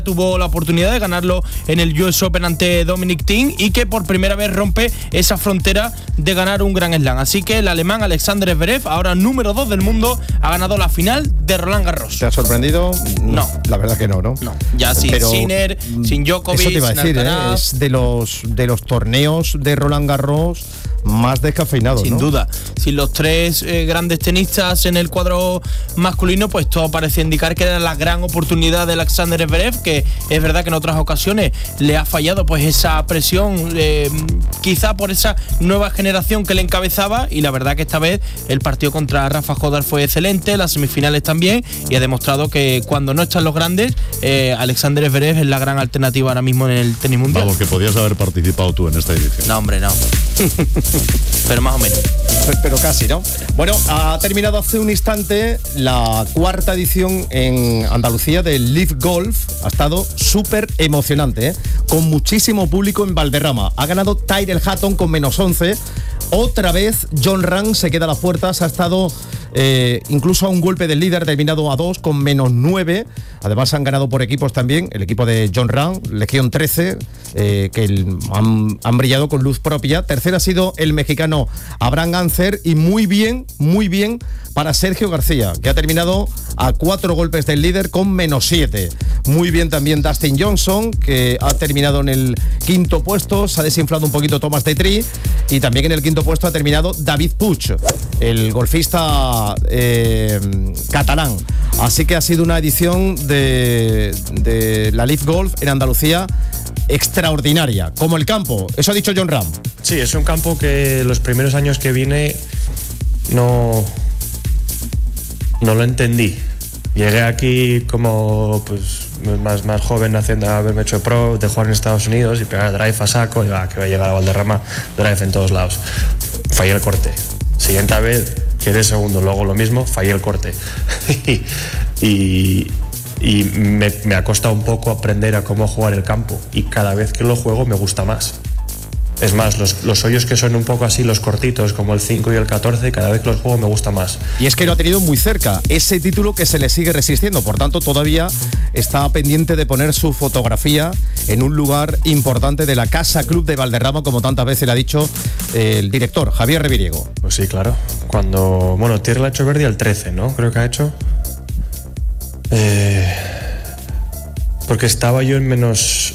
tuvo la oportunidad de ganarlo en el US Open ante Dominic Thiem y que por primera vez rompe esa frontera de ganar un Grand Slam. Así que el alemán Alexander Zverev, ahora número 2 del mundo, ha ganado la final de Roland Garros. ¿Te ha sorprendido? No. La verdad que no. No, ya sin Sinner, sin Djokovic, eso te iba a decir, Alcaraz. es de los torneos de Roland Garros más descafeinados, sin ¿no? duda. Sin los tres grandes tenistas en el cuadro masculino, pues todo parece indicar que era la gran oportunidad de Alexander Zverev, que es verdad que en otras ocasiones le ha fallado pues esa presión, quizá por esa nueva generación que le encabezaba, y la verdad que esta vez el partido contra Rafa Nadal fue excelente, las semifinales también, y ha demostrado que cuando no están los grandes, Alexander Zverev es la gran alternativa ahora mismo en el tenis mundial. Vamos, que podías haber participado tú en esta edición. No, hombre, no. Pero más o menos. Pero casi, ¿no? Bueno, ha terminado hace un instante la cuarta edición en Andalucía del Live Golf. Ha estado súper emocionante, ¿eh? Con muchísimo público en Valderrama. Ha ganado Tyrrell Hatton con -11. Otra vez Jon Rahm se queda a las puertas. Ha estado incluso a un golpe del líder, terminado a 2 con -9. Además han ganado por equipos también. El equipo de Jon Rahm, Legión 13, que han brillado con luz propia. Tercero ha sido el mexicano Abraham Ancer, y muy bien para Sergio García, que ha terminado a 4 golpes del líder con -7. Muy bien también Dustin Johnson, que ha terminado en el quinto puesto. Se ha desinflado un poquito Thomas Detry, y también en el quinto puesto ha terminado David Puig, el golfista catalán. Así que ha sido una edición de la Live Golf en Andalucía extraordinaria, como el campo. Eso ha dicho Jon Rahm. Sí, es un campo que los primeros años que vine no lo entendí. Llegué aquí como pues más joven, haberme hecho pro, de jugar en Estados Unidos y pegar drive a saco, y que voy a llegar a Valderrama, drive en todos lados. Fallé el corte. Siguiente vez, quedé segundo, luego lo mismo, fallé el corte. y me ha costado un poco aprender a cómo jugar el campo, y cada vez que lo juego me gusta más. Es más, los hoyos que son un poco así, los cortitos, como el 5 y el 14, cada vez que los juego me gusta más. Y es que lo ha tenido muy cerca, ese título que se le sigue resistiendo. Por tanto, todavía está pendiente de poner su fotografía en un lugar importante de la Casa Club de Valderrama, como tantas veces le ha dicho el director, Javier Reviriego. Pues sí, claro. Tyrrell ha hecho verde al 13, ¿no? Creo que ha hecho. Porque estaba yo en menos...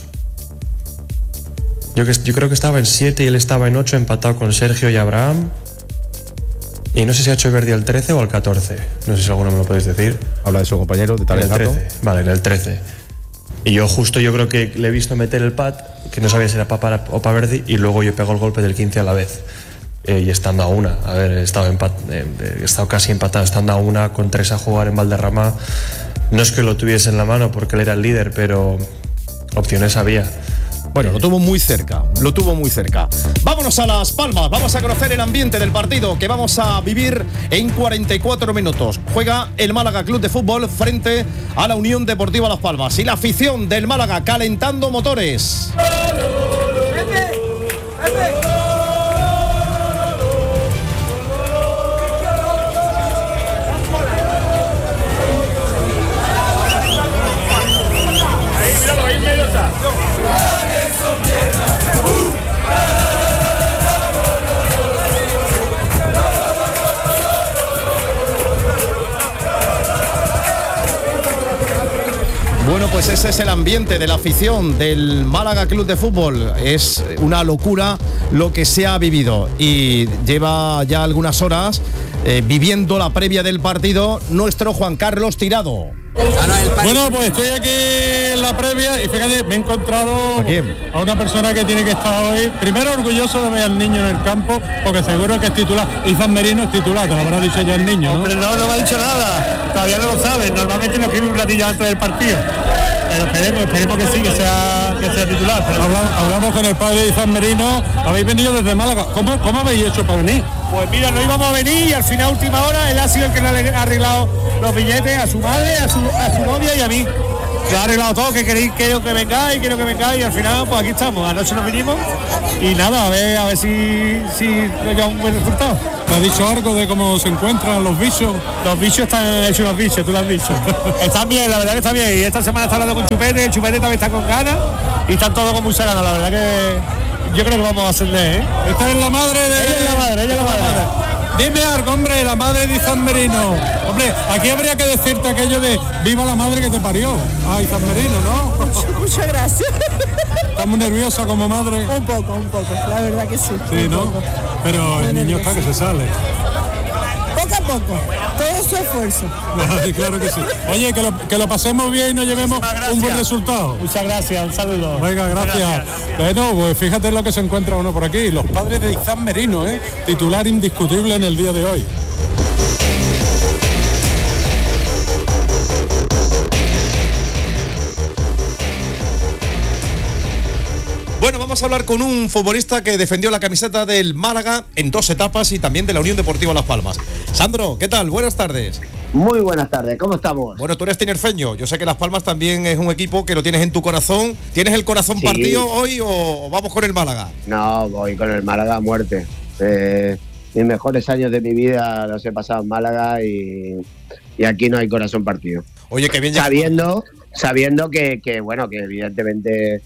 Yo creo que estaba en 7 y él estaba en 8, empatado con Sergio y Abraham. Y no sé si ha hecho verde al 13 o al 14. No sé si alguno me lo podéis decir. Habla de su compañero de Tyrrell Hatton. Vale, en el 13. Y yo creo que le he visto meter el pad, que no sabía si era para o para verde, y luego yo pego el golpe del 15 a la vez. Y estando a una. A ver, he estado casi empatado, estando a una, con 3 a jugar en Valderrama. No es que lo tuviese en la mano porque él era el líder, pero opciones había. Bueno, lo tuvo muy cerca. Vámonos a Las Palmas, vamos a conocer el ambiente del partido que vamos a vivir en 44 minutos. Juega el Málaga Club de Fútbol frente a la Unión Deportiva Las Palmas, y la afición del Málaga calentando motores. Bueno, pues ese es el ambiente de la afición del Málaga Club de Fútbol. Es una locura lo que se ha vivido, y lleva ya algunas horas viviendo la previa del partido nuestro Juan Carlos Tirado. Bueno, pues estoy aquí en la previa y fíjate, me he encontrado a una persona que tiene que estar hoy, primero orgulloso de ver al niño en el campo, porque seguro que es titular. Izan Merino es titular, te lo habrá dicho ya el niño, ¿no? Hombre, no me ha dicho nada, todavía no lo sabe, normalmente nos quiere un ratillo antes del partido. Pero esperemos que sí, que sea titular. Hablamos con el padre de Izan Merino. Habéis venido desde Málaga. ¿Cómo habéis hecho para venir? Pues mira, no íbamos a venir, y al final, última hora, él ha sido el que le ha arreglado los billetes a su madre, a su novia y a mí. Lo ha arreglado todo, quiero que vengáis, y al final, pues aquí estamos. Anoche nos vinimos y nada, a ver si nos lleva un buen resultado. ¿Te ha dicho algo de cómo se encuentran los bichos? Los bichos están hechos los bichos, tú lo has dicho. Están bien, la verdad que está bien. Y esta semana está hablando con Chupete, el Chupete también está con ganas y están todos con mucha ganas. La verdad que yo creo que vamos a ascender, ¿eh? Esta es la madre de... Ella es la madre. Dime algo, hombre, la madre de Izan Merino. Hombre, aquí habría que decirte aquello de viva la madre que te parió. Ah, Izan Merino, ¿no? Muchas gracias. ¿Estás muy nerviosa como madre? Un poco, la verdad que sí. Sí, ¿no? Pero el niño está que se sale. Poco a poco, todo su esfuerzo. Claro que sí. Oye, que lo pasemos bien y nos llevemos un buen resultado. Muchas gracias, un saludo. Venga, gracias. Bueno, pues fíjate lo que se encuentra uno por aquí. Los padres de Izan Merino, titular indiscutible en el día de hoy. Bueno, vamos a hablar con un futbolista que defendió la camiseta del Málaga en 2 etapas y también de la Unión Deportiva Las Palmas. Sandro, ¿qué tal? Buenas tardes. Muy buenas tardes, ¿cómo estamos? Bueno, tú eres tinerfeño. Yo sé que Las Palmas también es un equipo que lo tienes en tu corazón. ¿Tienes el corazón partido hoy o vamos con el Málaga? No, voy con el Málaga a muerte. Mis mejores años de mi vida los he pasado en Málaga y aquí no hay corazón partido. Oye, qué bien. Sabiendo que bueno, que evidentemente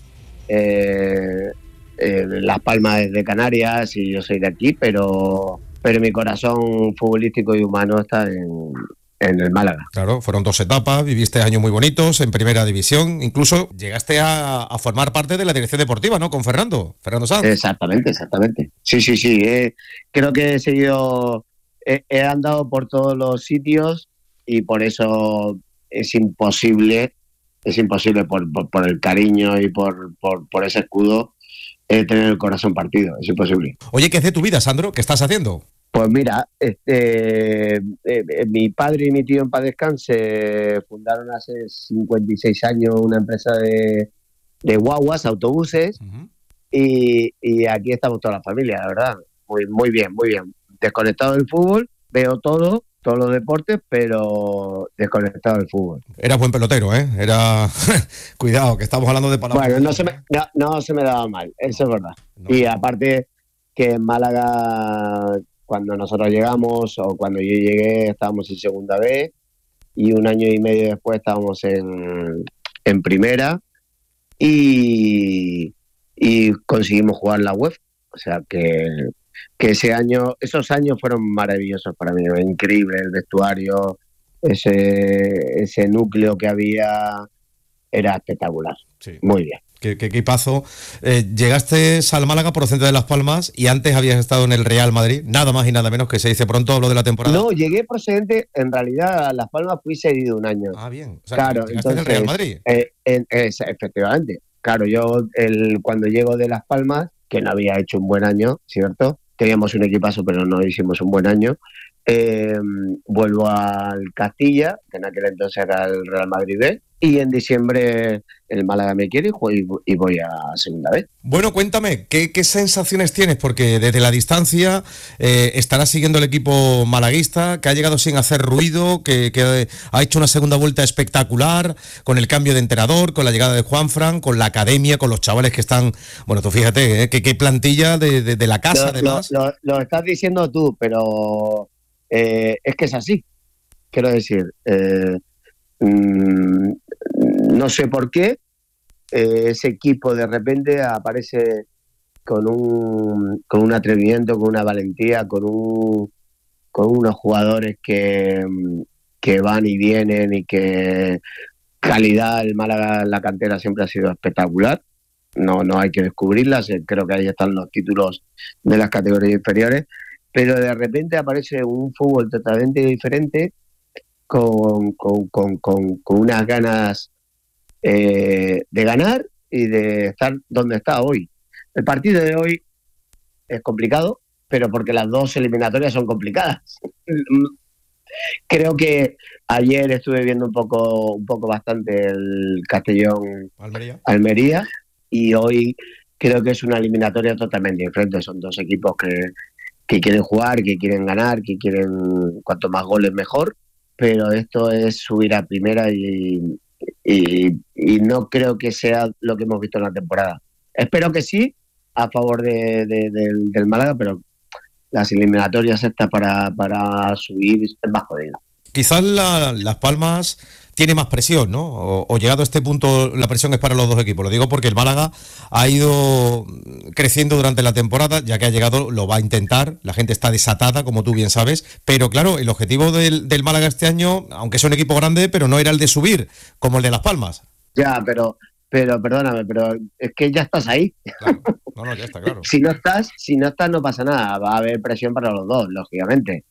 Las Palmas es de Canarias y yo soy de aquí, pero mi corazón futbolístico y humano está en el Málaga. Claro, fueron 2 etapas, viviste años muy bonitos en primera división, incluso llegaste a formar parte de la dirección deportiva, ¿no? Con Fernando Sanz. Exactamente. Sí. Creo que he andado por todos los sitios y por eso es imposible por el cariño y por ese escudo tener el corazón partido, es imposible. Oye, ¿qué es de tu vida, Sandro? ¿Qué estás haciendo? Pues mira, mi padre y mi tío en paz descanse fundaron hace 56 años una empresa de guaguas, autobuses, y aquí estamos toda la familia, la verdad. Muy bien. Desconectado del fútbol, veo todos los deportes, pero desconectado del fútbol. Eras buen pelotero, ¿eh? Cuidado, que estamos hablando de palabras. Bueno, no se me daba mal, eso es verdad. No. Y aparte que en Málaga, cuando nosotros llegamos, o cuando yo llegué, estábamos en segunda B, y 1 año y medio después estábamos en primera, y conseguimos jugar la UEFA. O sea que esos años fueron maravillosos para mí, increíble el vestuario, ese núcleo que había era espectacular. Sí. Muy bien. Qué equipazo. Llegaste al Málaga procedente de Las Palmas y antes habías estado en el Real Madrid, nada más y nada menos, que se dice pronto lo de la temporada. No, llegué procedente, en realidad a Las Palmas fui cedido 1 año. Ah, bien. O sea, claro, entonces, en el Real Madrid. Efectivamente. Claro, yo cuando llego de Las Palmas, que no había hecho un buen año, ¿cierto? Teníamos un equipazo, pero no hicimos un buen año. Vuelvo al Castilla, que en aquel entonces era el Real Madrid B, y en diciembre el Málaga me quiere y voy a segunda vez. Bueno, cuéntame, ¿qué sensaciones tienes? Porque desde la distancia estarás siguiendo el equipo malaguista, que ha llegado sin hacer ruido, que ha hecho una segunda vuelta espectacular, con el cambio de entrenador, con la llegada de Juanfran, con la academia, con los chavales que están... Bueno, tú fíjate, qué plantilla de la casa, además. Lo estás diciendo tú, pero es que es así. Quiero decir... no sé por qué ese equipo de repente aparece con un atrevimiento, con una valentía, con unos jugadores que van y vienen y que calidad. El Málaga, la cantera siempre ha sido espectacular, no hay que descubrirlas, creo que ahí están los títulos de las categorías inferiores, pero de repente aparece un fútbol totalmente diferente, con unas ganas de ganar y de estar donde está hoy. El partido de hoy es complicado, pero porque las 2 eliminatorias son complicadas. Creo que ayer estuve viendo un poco bastante el Castellón Almería, y hoy creo que es una eliminatoria totalmente diferente. Son 2 equipos que quieren jugar, que quieren ganar, que quieren cuanto más goles mejor, pero esto es subir a primera y no creo que sea lo que hemos visto en la temporada. Espero que sí, a favor del Málaga, pero las eliminatorias estas para subir es más jodido. Quizás Las Palmas tiene más presión, ¿no? O llegado a este punto la presión es para los dos equipos. Lo digo porque el Málaga ha ido creciendo durante la temporada, ya que ha llegado, lo va a intentar, la gente está desatada, como tú bien sabes, pero claro, el objetivo del Málaga este año, aunque es un equipo grande, pero no era el de subir, como el de Las Palmas. Ya, pero perdóname, pero es que ya estás ahí. Claro. No, ya está claro. Si no estás no pasa nada, va a haber presión para los dos, lógicamente,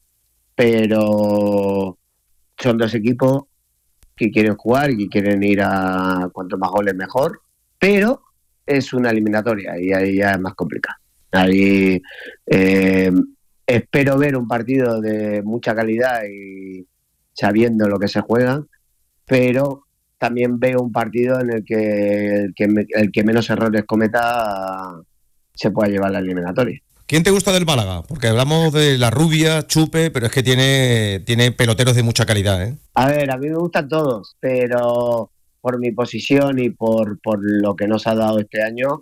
pero son dos equipos que quieren jugar y que quieren ir a cuanto más goles mejor, pero es una eliminatoria y ahí ya es más complicado. Ahí espero ver un partido de mucha calidad y sabiendo lo que se juega, pero también veo un partido en el que el que menos errores cometa se pueda llevar la eliminatoria. ¿Quién te gusta del Málaga? Porque hablamos de La Rubia, Chupe, pero es que tiene peloteros de mucha calidad, ¿eh? A ver, a mí me gustan todos, pero por mi posición y por lo que nos ha dado este año,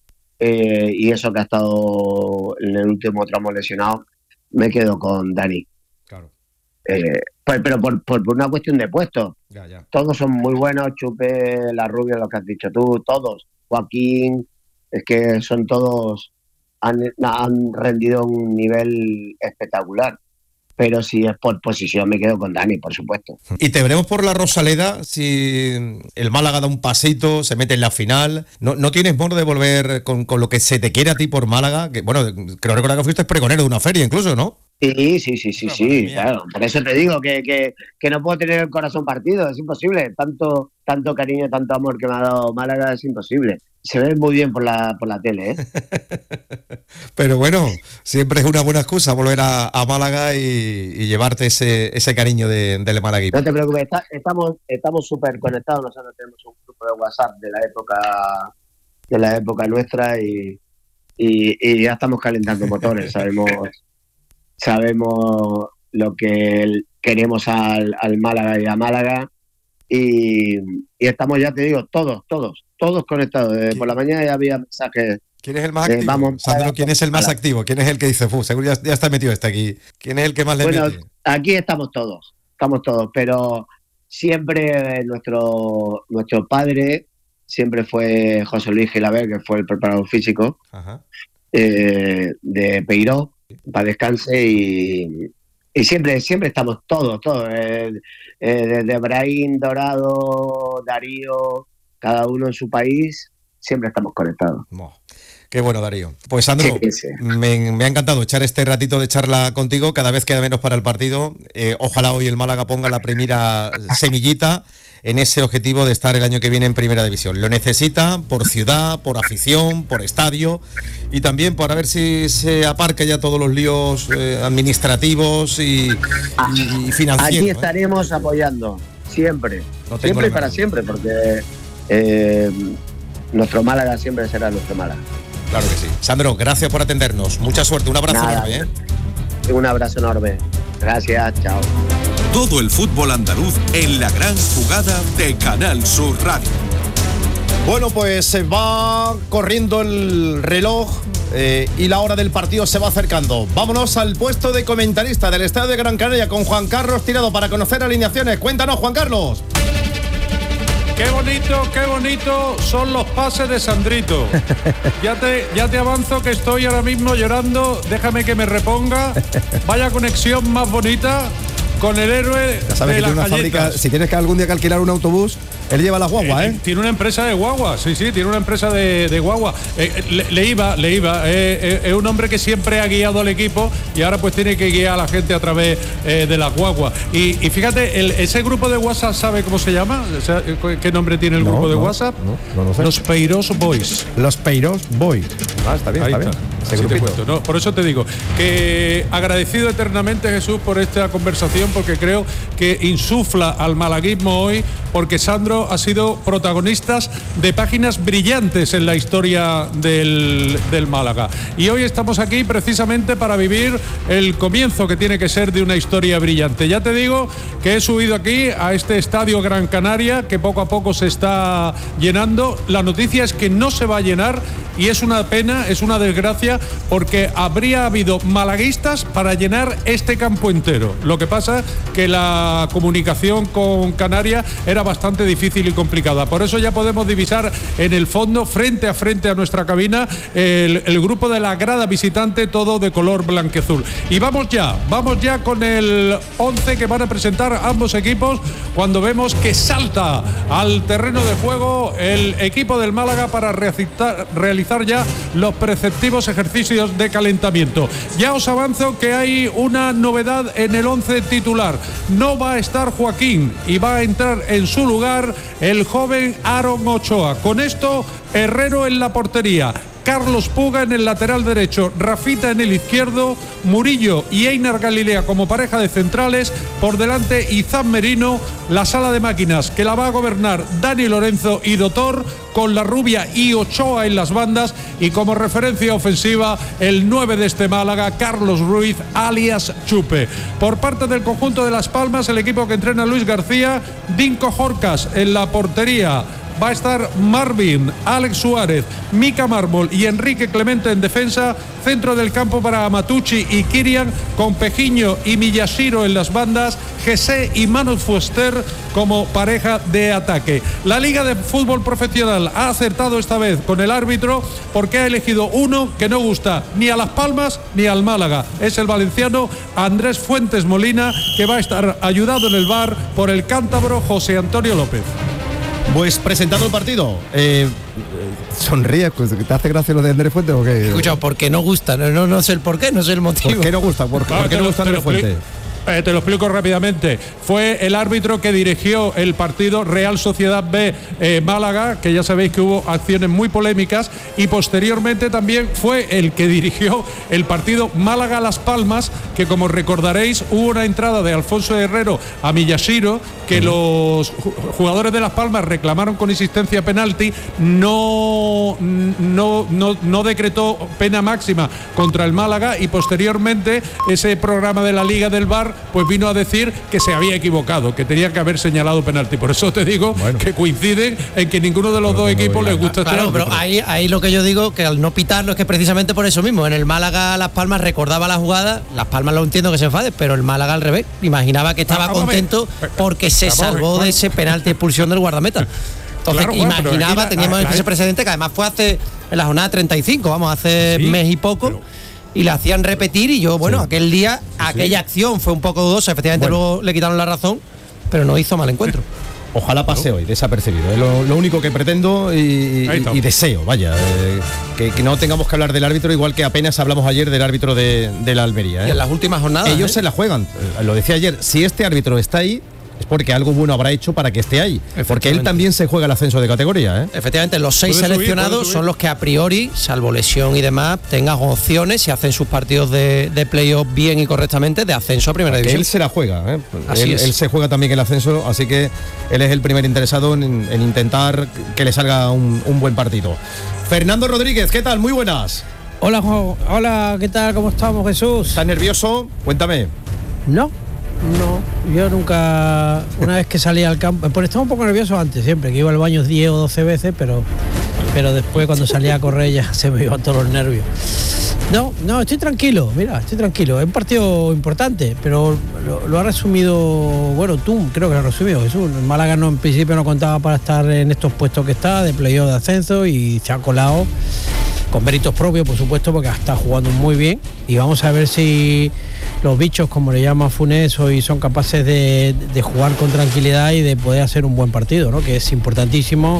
y eso que ha estado en el último tramo lesionado, me quedo con Dani. Claro. Pero por una cuestión de puesto. Ya. Todos son muy buenos, Chupe, La Rubia, lo que has dicho tú, todos. Joaquín, es que son todos... Han rendido un nivel espectacular, pero si es por posición me quedo con Dani, por supuesto. Y te veremos por la Rosaleda si el Málaga da un pasito, se mete en la final. ¿No tienes modo de volver con lo que se te quiere a ti por Málaga? Que, bueno, creo recordar que fuiste pregonero de una feria incluso, ¿no? Sí, claro. Por eso te digo que no puedo tener el corazón partido, es imposible. Tanto cariño, tanto amor que me ha dado Málaga es imposible. Se ve muy bien por la tele, ¿eh? Pero bueno, siempre es una buena excusa volver a Málaga y llevarte ese cariño del Malaguismo. No te preocupes, estamos súper conectados. Nosotros tenemos un grupo de WhatsApp de la época nuestra y ya estamos calentando motores. Sabemos lo que queremos al Málaga y a Málaga y estamos, ya te digo, todos conectados. Por la mañana ya había mensajes. ¿Quién es el más activo? Sandro, ¿quién es el más activo? ¿Quién es el que dice, seguro ya está metido aquí? ¿Quién es el que más le mete? Aquí estamos todos, pero siempre nuestro padre siempre fue José Luis Gilaber, que fue el preparador físico. Ajá. De Peiró, para descanse, y siempre estamos todos, desde Brahim, Dorado, Darío, cada uno en su país, siempre estamos conectados. Qué bueno, Darío. Pues Sandro, sí. Me ha encantado echar este ratito de charla contigo, cada vez queda menos para el partido. Ojalá hoy el Málaga ponga la primera semillita en ese objetivo de estar el año que viene en Primera División. Lo necesita por ciudad, por afición, por estadio y también para ver si se aparca ya todos los líos administrativos y financieros. Aquí estaremos apoyando, siempre y para siempre, porque nuestro Málaga siempre será nuestro Málaga. Claro que sí. Sandro, gracias por atendernos. Mucha suerte, un abrazo enorme. Un abrazo enorme. Gracias, chao. Todo el fútbol andaluz en la gran jugada de Canal Sur Radio. Bueno, pues se va corriendo el reloj y la hora del partido se va acercando. Vámonos al puesto de comentarista del Estadio de Gran Canaria con Juan Carlos Tirado para conocer alineaciones. Cuéntanos, Juan Carlos. Qué bonito son los pases de Sandrito. Ya te avanzo que estoy ahora mismo llorando. Déjame que me reponga. Vaya conexión más bonita con el héroe ya sabes de que las tiene una galletas. Fábrica, si tienes que algún día que alquilar un autobús, él lleva las guaguas, ¿eh? Tiene una empresa de guaguas, sí, tiene una empresa de guaguas. Le iba. Es un hombre que siempre ha guiado al equipo y ahora pues tiene que guiar a la gente a través de las guaguas. Y fíjate, ese grupo de WhatsApp, ¿sabe cómo se llama? ¿Qué nombre tiene el grupo de WhatsApp? No sé. Los Peirós Boys. Los Peirós Boys. Está bien. Sí, te cuento, ¿no? Por eso te digo que agradecido eternamente, Jesús, por esta conversación, porque creo que insufla al malaguismo hoy, porque Sandro ha sido protagonista de páginas brillantes en la historia del Málaga. Y hoy estamos aquí precisamente para vivir el comienzo que tiene que ser de una historia brillante. Ya te digo que he subido aquí a este Estadio Gran Canaria, que poco a poco se está llenando. La noticia es que no se va a llenar y es una pena, es una desgracia, porque habría habido malaguistas para llenar este campo entero. Lo que pasa que la comunicación con Canarias era bastante difícil y complicada. Por eso ya podemos divisar en el fondo, frente a nuestra cabina, el grupo de la grada visitante, todo de color blanqueazul. Y vamos ya con el 11 que van a presentar ambos equipos cuando vemos que salta al terreno de juego el equipo del Málaga para realizar ya los preceptivos ejercicios de calentamiento. Ya os avanzo que hay una novedad en el 11 titular. No va a estar Joaquín y va a entrar en su lugar el joven Aaron Ochoa. Con esto, Herrero en la portería, Carlos Puga en el lateral derecho, Rafita en el izquierdo, Murillo y Einar Galilea como pareja de centrales, por delante Izan Merino, la sala de máquinas que la va a gobernar Dani Lorenzo y Dotor, con la Rubia y Ochoa en las bandas, y como referencia ofensiva el 9 de este Málaga, Carlos Ruiz alias Chupe. Por parte del conjunto de Las Palmas, el equipo que entrena Luis García, Dinko Jorcas en la portería. Va a estar Marvin, Alex Suárez, Mica Mármol y Enrique Clemente en defensa. Centro del campo para Matucci y Kirian, con Pejiño y Miyashiro en las bandas. Jesse y Manu Fuster como pareja de ataque. La Liga de Fútbol Profesional ha acertado esta vez con el árbitro, porque ha elegido uno que no gusta ni a Las Palmas ni al Málaga. Es el valenciano Andrés Fuentes Molina, que va a estar ayudado en el VAR por el cántabro José Antonio López. Pues presentado el partido, sonríe, pues, ¿te hace gracia lo de Andrés Fuentes o qué? Escucha, porque no gusta, no sé el porqué, no sé el motivo. ¿Por qué no gusta? ¿Por qué no gusta Andrés Fuentes? Te lo explico rápidamente. Fue el árbitro que dirigió el partido Real Sociedad B Málaga, que ya sabéis que hubo acciones muy polémicas, y posteriormente también fue el que dirigió el partido Málaga-Las Palmas, que como recordaréis hubo una entrada de Alfonso Herrero a Miyashiro, que los jugadores de Las Palmas reclamaron con insistencia penalti, no decretó pena máxima contra el Málaga, y posteriormente ese programa de la Liga del VAR pues vino a decir que se había equivocado, que tenía que haber señalado penalti. Por eso te digo que coinciden en que ninguno de los dos equipos les gusta este árbitro. Pero ahí lo que yo digo, que al no pitarlo es que precisamente por eso mismo. En el Málaga Las Palmas recordaba la jugada, Las Palmas lo entiendo que se enfade, pero el Málaga al revés. Imaginaba que estaba contento porque se salvó de ese penalti de expulsión del guardameta. Entonces, imaginaba, teníamos ese precedente que además fue en la jornada 35, hace mes y poco. Y le hacían repetir, y yo, aquel día, aquella acción fue un poco dudosa, efectivamente luego le quitaron la razón, pero no hizo mal encuentro. Ojalá pase hoy desapercibido, es lo único que pretendo y deseo, que no tengamos que hablar del árbitro, igual que apenas hablamos ayer del árbitro de la Almería. Y en las últimas jornadas. Ellos se la juegan, lo decía ayer, si este árbitro está ahí, es porque algo bueno habrá hecho para que esté ahí, porque él también se juega el ascenso de categoría. Efectivamente, los 6 seleccionados son los que a priori, salvo lesión y demás, tengan opciones, si hacen sus partidos de playoff bien y correctamente, de ascenso a primera división. Él se la juega, él se juega también el ascenso, así que él es el primer interesado en intentar que le salga un buen partido. Fernando Rodríguez, ¿qué tal? Muy buenas. Hola, ¿qué tal? ¿Cómo estamos, Jesús? ¿Estás nervioso? Cuéntame. No, yo nunca, una vez que salía al campo, pues estaba un poco nervioso antes, siempre, que iba al baño 10 o 12 veces, pero después cuando salía a correr ya se me iban todos los nervios. No, estoy tranquilo, es un partido importante, pero lo ha resumido, tú creo que lo has resumido, Jesús. El Málaga en principio no contaba para estar en estos puestos que está, de playoff, de ascenso, y se ha colado con méritos propios, por supuesto, porque está jugando muy bien, y vamos a ver si los bichos, como le llama Funes, hoy son capaces de jugar con tranquilidad y de poder hacer un buen partido, que es importantísimo.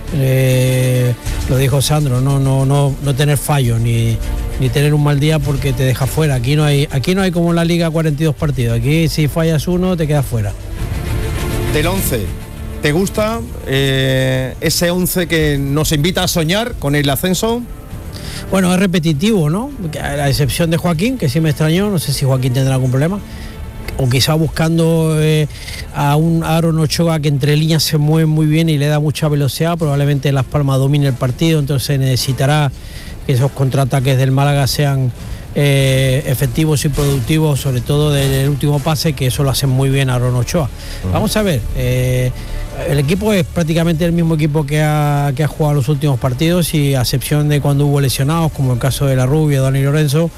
Lo dijo Sandro, no tener fallos ni tener un mal día porque te deja fuera. Aquí no hay como en la Liga 42 partidos. Aquí si fallas uno te quedas fuera. Del 11, ¿te gusta ese 11 que nos invita a soñar con el ascenso? Bueno, es repetitivo, ¿no? A la excepción de Joaquín, que sí me extrañó, no sé si Joaquín tendrá algún problema. O quizá buscando a un Aaron Ochoa que entre líneas se mueve muy bien y le da mucha velocidad, probablemente Las Palmas domine el partido, entonces necesitará que esos contraataques del Málaga sean efectivos y productivos, sobre todo del último pase, que eso lo hacen muy bien Aaron Ochoa. Vamos a ver, El equipo es prácticamente el mismo equipo que ha jugado los últimos partidos, y a excepción de cuando hubo lesionados, como el caso de La Rubia, Dani Lorenzo,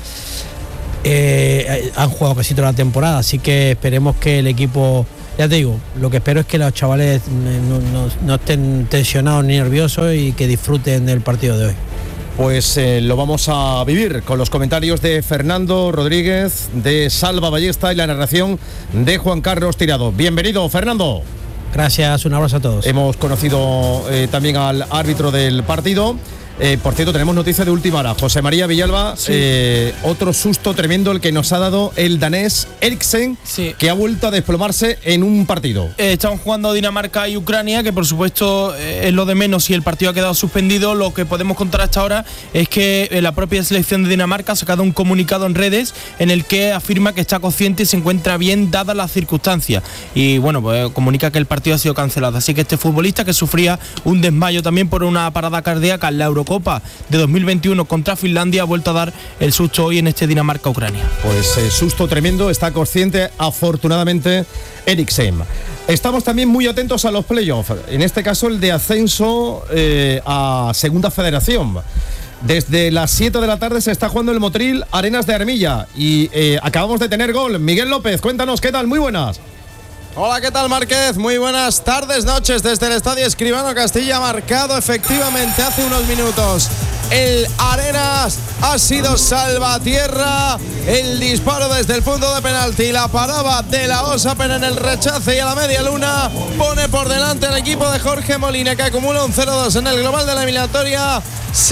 han jugado casi toda la temporada, así que esperemos que el equipo, ya te digo, lo que espero es que los chavales no estén tensionados ni nerviosos y que disfruten del partido de hoy. Pues lo vamos a vivir con los comentarios de Fernando Rodríguez, de Salva Ballesta y la narración de Juan Carlos Tirado. Bienvenido, Fernando. Gracias, un abrazo a todos. Hemos conocido también al árbitro del partido. Por cierto, tenemos noticias de última hora. José María Villalba, sí. Otro susto tremendo el que nos ha dado el danés Eriksen, sí, que ha vuelto a desplomarse en un partido. Están jugando Dinamarca y Ucrania, que por supuesto es lo de menos si el partido ha quedado suspendido. Lo que podemos contar hasta ahora es que la propia selección de Dinamarca ha sacado un comunicado en redes en el que afirma que está consciente y se encuentra bien dadas las circunstancias. Y bueno, pues comunica que el partido ha sido cancelado. Así que este futbolista, que sufría un desmayo también por una parada cardíaca en la Eurocopa de 2021 contra Finlandia, ha vuelto a dar el susto hoy en este Dinamarca-Ucrania. Pues susto tremendo, está consciente afortunadamente Eriksen. Estamos también muy atentos a los playoffs, en este caso el de ascenso a Segunda Federación. Desde las 7 de la tarde se está jugando el Motril Arenas de Armilla y acabamos de tener gol. Miguel López, cuéntanos, ¿qué tal? Muy buenas. Hola, ¿qué tal, Márquez? Muy buenas tardes, noches desde el Estadio Escribano Castilla. Marcado efectivamente hace unos minutos el Arenas, ha sido salvatierra. El disparo desde el punto de penalti, la paraba de la Osapen en el rechace, y a la media luna pone por delante al equipo de Jorge Molina, que acumula un 0-2 en el global de la eliminatoria.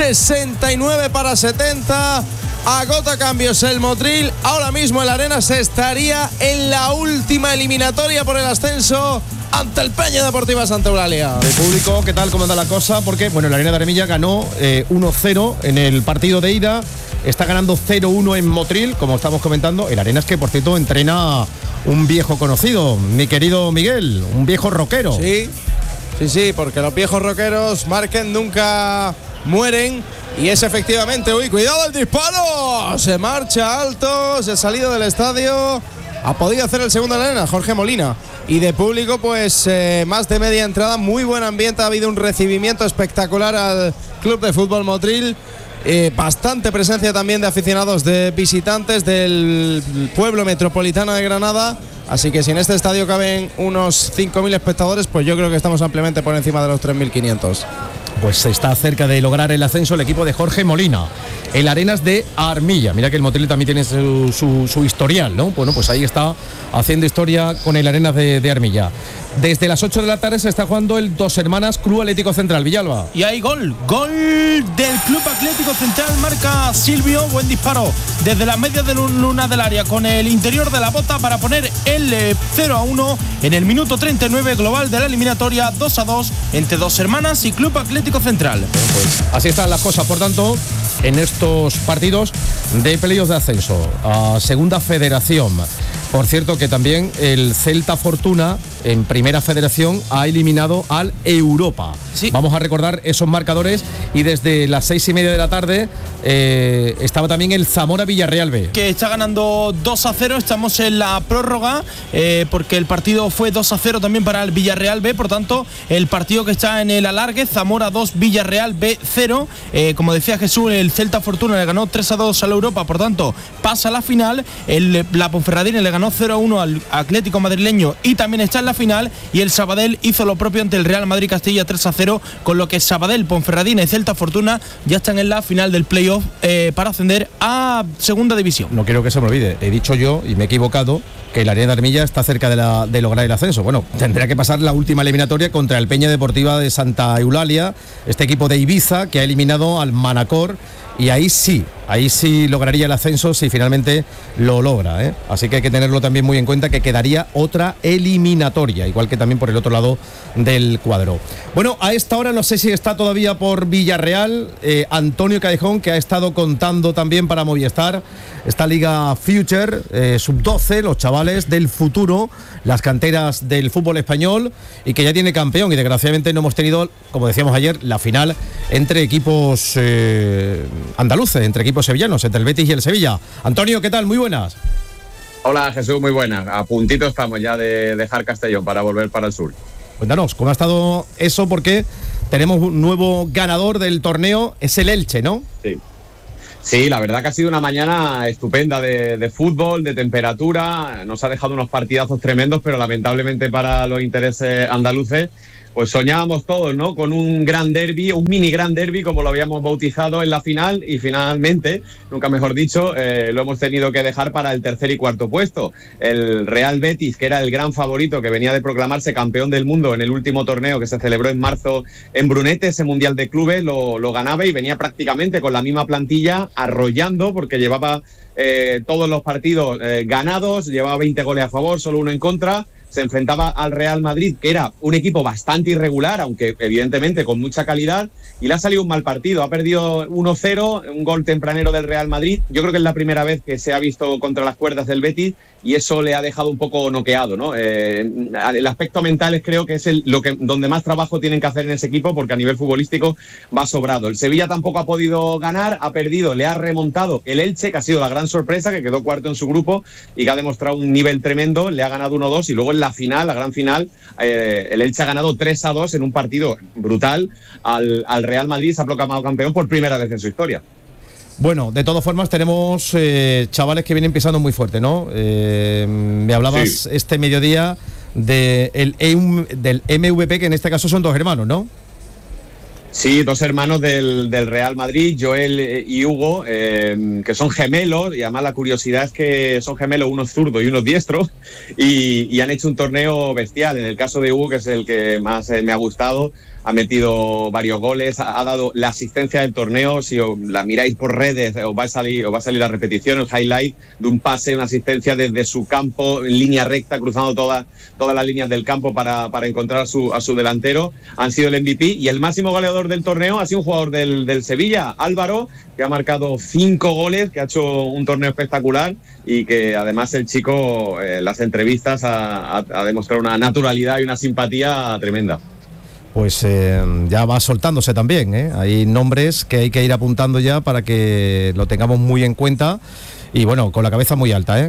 69-70. Agota cambios el Motril. Ahora mismo el Arenas estaría en la última eliminatoria por el ascenso ante el Peña Deportiva Santa Eulalia. De público, ¿qué tal? ¿Cómo anda la cosa? Porque, bueno, el Arena de Armilla ganó 1-0 en el partido de ida. Está ganando 0-1 en Motril, como estamos comentando. El Arenas, que por cierto entrena un viejo conocido, mi querido Miguel, un viejo rockero. Sí, porque los viejos rockeros, Márquez, nunca mueren. Y es efectivamente, cuidado el disparo, se marcha alto, se ha salido del estadio, ha podido hacer el segundo en la arena, Jorge Molina. Y de público, pues más de media entrada, muy buen ambiente, ha habido un recibimiento espectacular al Club de Fútbol Motril. Bastante presencia también de aficionados, de visitantes del pueblo metropolitano de Granada. Así que si en este estadio caben unos 5.000 espectadores, pues yo creo que estamos ampliamente por encima de los 3.500. Pues está cerca de lograr el ascenso el equipo de Jorge Molina, el Arenas de Armilla. Mira que el Motril también tiene su historial, ¿no? Bueno, pues ahí está haciendo historia con el Arenas de Armilla. Desde las 8 de la tarde se está jugando el Dos Hermanas Club Atlético Central, Villalba. Y hay gol del Club Atlético Central, marca Silvio, buen disparo desde las medias de luna del área con el interior de la bota para poner el 0-1 en el minuto 39 global de la eliminatoria, 2-2 entre Dos Hermanas y Club Atlético Central. Pues así están las cosas, por tanto, en estos partidos de playoffs de ascenso a Segunda Federación. Por cierto, que también el Celta Fortuna en Primera Federación ha eliminado al Europa. Sí. Vamos a recordar esos marcadores, y desde las 6:30 de la tarde estaba también el Zamora Villarreal B, que está ganando 2-0. Estamos en la prórroga porque el partido fue 2-0 también para el Villarreal B. Por tanto, el partido que está en el alargue, Zamora 2, Villarreal B 0. Como decía Jesús, el Celta Fortuna le ganó 3-2 al Europa, por tanto pasa a la final. La Ponferradina le ganó 0-1 al Atlético Madrileño y también está en la final, y el Sabadell hizo lo propio ante el Real Madrid Castilla 3-0, con lo que Sabadell, Ponferradina y Celta Fortuna ya están en la final del playoff para ascender a Segunda División. No quiero que se me olvide, he dicho yo y me he equivocado que el Arena de Armilla está cerca de lograr el ascenso. Bueno, tendrá que pasar la última eliminatoria contra el Peña Deportiva de Santa Eulalia, este equipo de Ibiza que ha eliminado al Manacor, y ahí sí lograría el ascenso si finalmente lo logra, ¿eh? Así que hay que tenerlo también muy en cuenta, que quedaría otra eliminatoria, igual que también por el otro lado del cuadro. Bueno, a esta hora no sé si está todavía por Villarreal Antonio Callejón, que ha estado contando también para Movistar esta Liga Future Sub-12, los chavales del futuro, las canteras del fútbol español, y que ya tiene campeón, y desgraciadamente no hemos tenido, como decíamos ayer, la final entre equipos andaluces, entre equipos sevillanos, entre el Betis y el Sevilla. Antonio, ¿qué tal? Muy buenas. Hola, Jesús, muy buenas. A puntito estamos ya de dejar Castellón para volver para el sur. Cuéntanos, ¿cómo ha estado eso? Porque tenemos un nuevo ganador del torneo, es el Elche, ¿no? Sí, la verdad que ha sido una mañana estupenda de fútbol, de temperatura. Nos ha dejado unos partidazos tremendos, pero lamentablemente para los intereses andaluces, pues soñábamos todos, ¿no? Con un gran derbi, un mini gran derbi, como lo habíamos bautizado en la final, y finalmente, nunca mejor dicho, lo hemos tenido que dejar para el tercer y cuarto puesto. El Real Betis, que era el gran favorito, que venía de proclamarse campeón del mundo en el último torneo que se celebró en marzo en Brunete, ese Mundial de Clubes, lo ganaba y venía prácticamente con la misma plantilla, arrollando, porque llevaba todos los partidos ganados, llevaba 20 goles a favor, solo 1 en contra. Se enfrentaba al Real Madrid, que era un equipo bastante irregular, aunque evidentemente con mucha calidad, y le ha salido un mal partido. Ha perdido 1-0, un gol tempranero del Real Madrid. Yo creo que es la primera vez que se ha visto contra las cuerdas del Betis, y eso le ha dejado un poco noqueado, ¿no? El aspecto mental creo que es donde más trabajo tienen que hacer en ese equipo, porque a nivel futbolístico va sobrado. El Sevilla tampoco ha podido ganar, ha perdido, le ha remontado el Elche, que ha sido la gran sorpresa, que quedó cuarto en su grupo y que ha demostrado un nivel tremendo. Le ha ganado 1-2 y luego en la final, la gran final, el Elche ha ganado 3-2 en un partido brutal al Real Madrid. Se ha proclamado campeón por primera vez en su historia. Bueno, de todas formas tenemos chavales que vienen pisando muy fuerte, ¿no? Me hablabas este mediodía del MVP, que en este caso son 2 hermanos, ¿no? Sí, 2 hermanos del Real Madrid, Joel y Hugo, que son gemelos, y además la curiosidad es que son gemelos, uno zurdo y uno diestro, y han hecho un torneo bestial. En el caso de Hugo, que es el que más me ha gustado, ha metido varios goles, ha dado la asistencia del torneo. Si os la miráis por redes, os va a salir la repetición, el highlight de un pase, una asistencia desde su campo, en línea recta, cruzando todas las líneas del campo para encontrar a su delantero. Han sido el MVP, y el máximo goleador del torneo ha sido un jugador del Sevilla, Álvaro, que ha marcado 5 goles, que ha hecho un torneo espectacular, y que además el chico, en las entrevistas, ha demostrado una naturalidad y una simpatía tremenda. Pues ya va soltándose también, ¿eh? Hay nombres que hay que ir apuntando ya para que lo tengamos muy en cuenta. Y bueno, con la cabeza muy alta,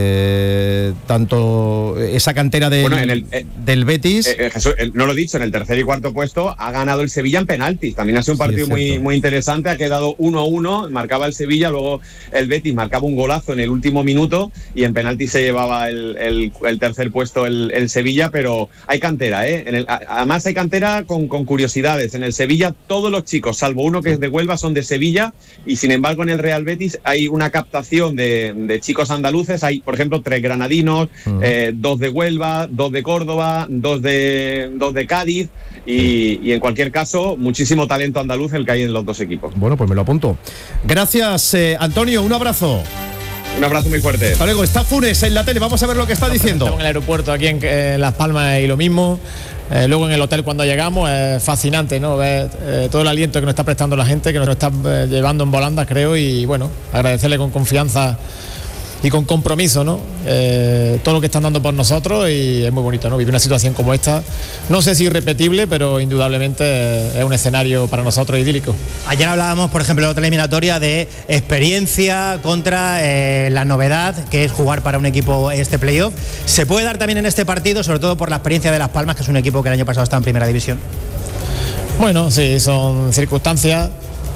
tanto esa cantera del Betis. Jesús, no lo he dicho, en el tercer y cuarto puesto ha ganado el Sevilla en penaltis. También ha sido un partido muy interesante. Ha quedado 1-1, marcaba el Sevilla, luego el Betis marcaba un golazo en el último minuto, y en penaltis se llevaba el tercer puesto el Sevilla. Pero hay cantera, además hay cantera con curiosidades. En el Sevilla todos los chicos, salvo uno que es de Huelva, son de Sevilla, y sin embargo en el Real Betis hay una captación de chicos andaluces. Hay, por ejemplo, 3 granadinos, 2 de Huelva, 2 de Córdoba, 2 de Cádiz, y en cualquier caso muchísimo talento andaluz el que hay en los 2 equipos. Bueno, pues me lo apunto. Gracias, Antonio, un abrazo. Un abrazo muy fuerte. Hasta luego. Está Funes en la tele, vamos a ver lo que está diciendo. Estamos en el aeropuerto aquí en Las Palmas, y lo mismo. Luego en el hotel cuando llegamos, es fascinante, ¿no? Ver todo el aliento que nos está prestando la gente, que nos está llevando en volandas, creo, y bueno, agradecerle con confianza y con compromiso, ¿no? Todo lo que están dando por nosotros, y es muy bonito, ¿no? Vivir una situación como esta, no sé si irrepetible, pero indudablemente es un escenario para nosotros idílico. Ayer hablábamos, por ejemplo, en otra eliminatoria de experiencia contra la novedad que es jugar para un equipo este playoff. ¿Se puede dar también en este partido, sobre todo por la experiencia de Las Palmas, que es un equipo que el año pasado está en primera división? Bueno, sí, son circunstancias.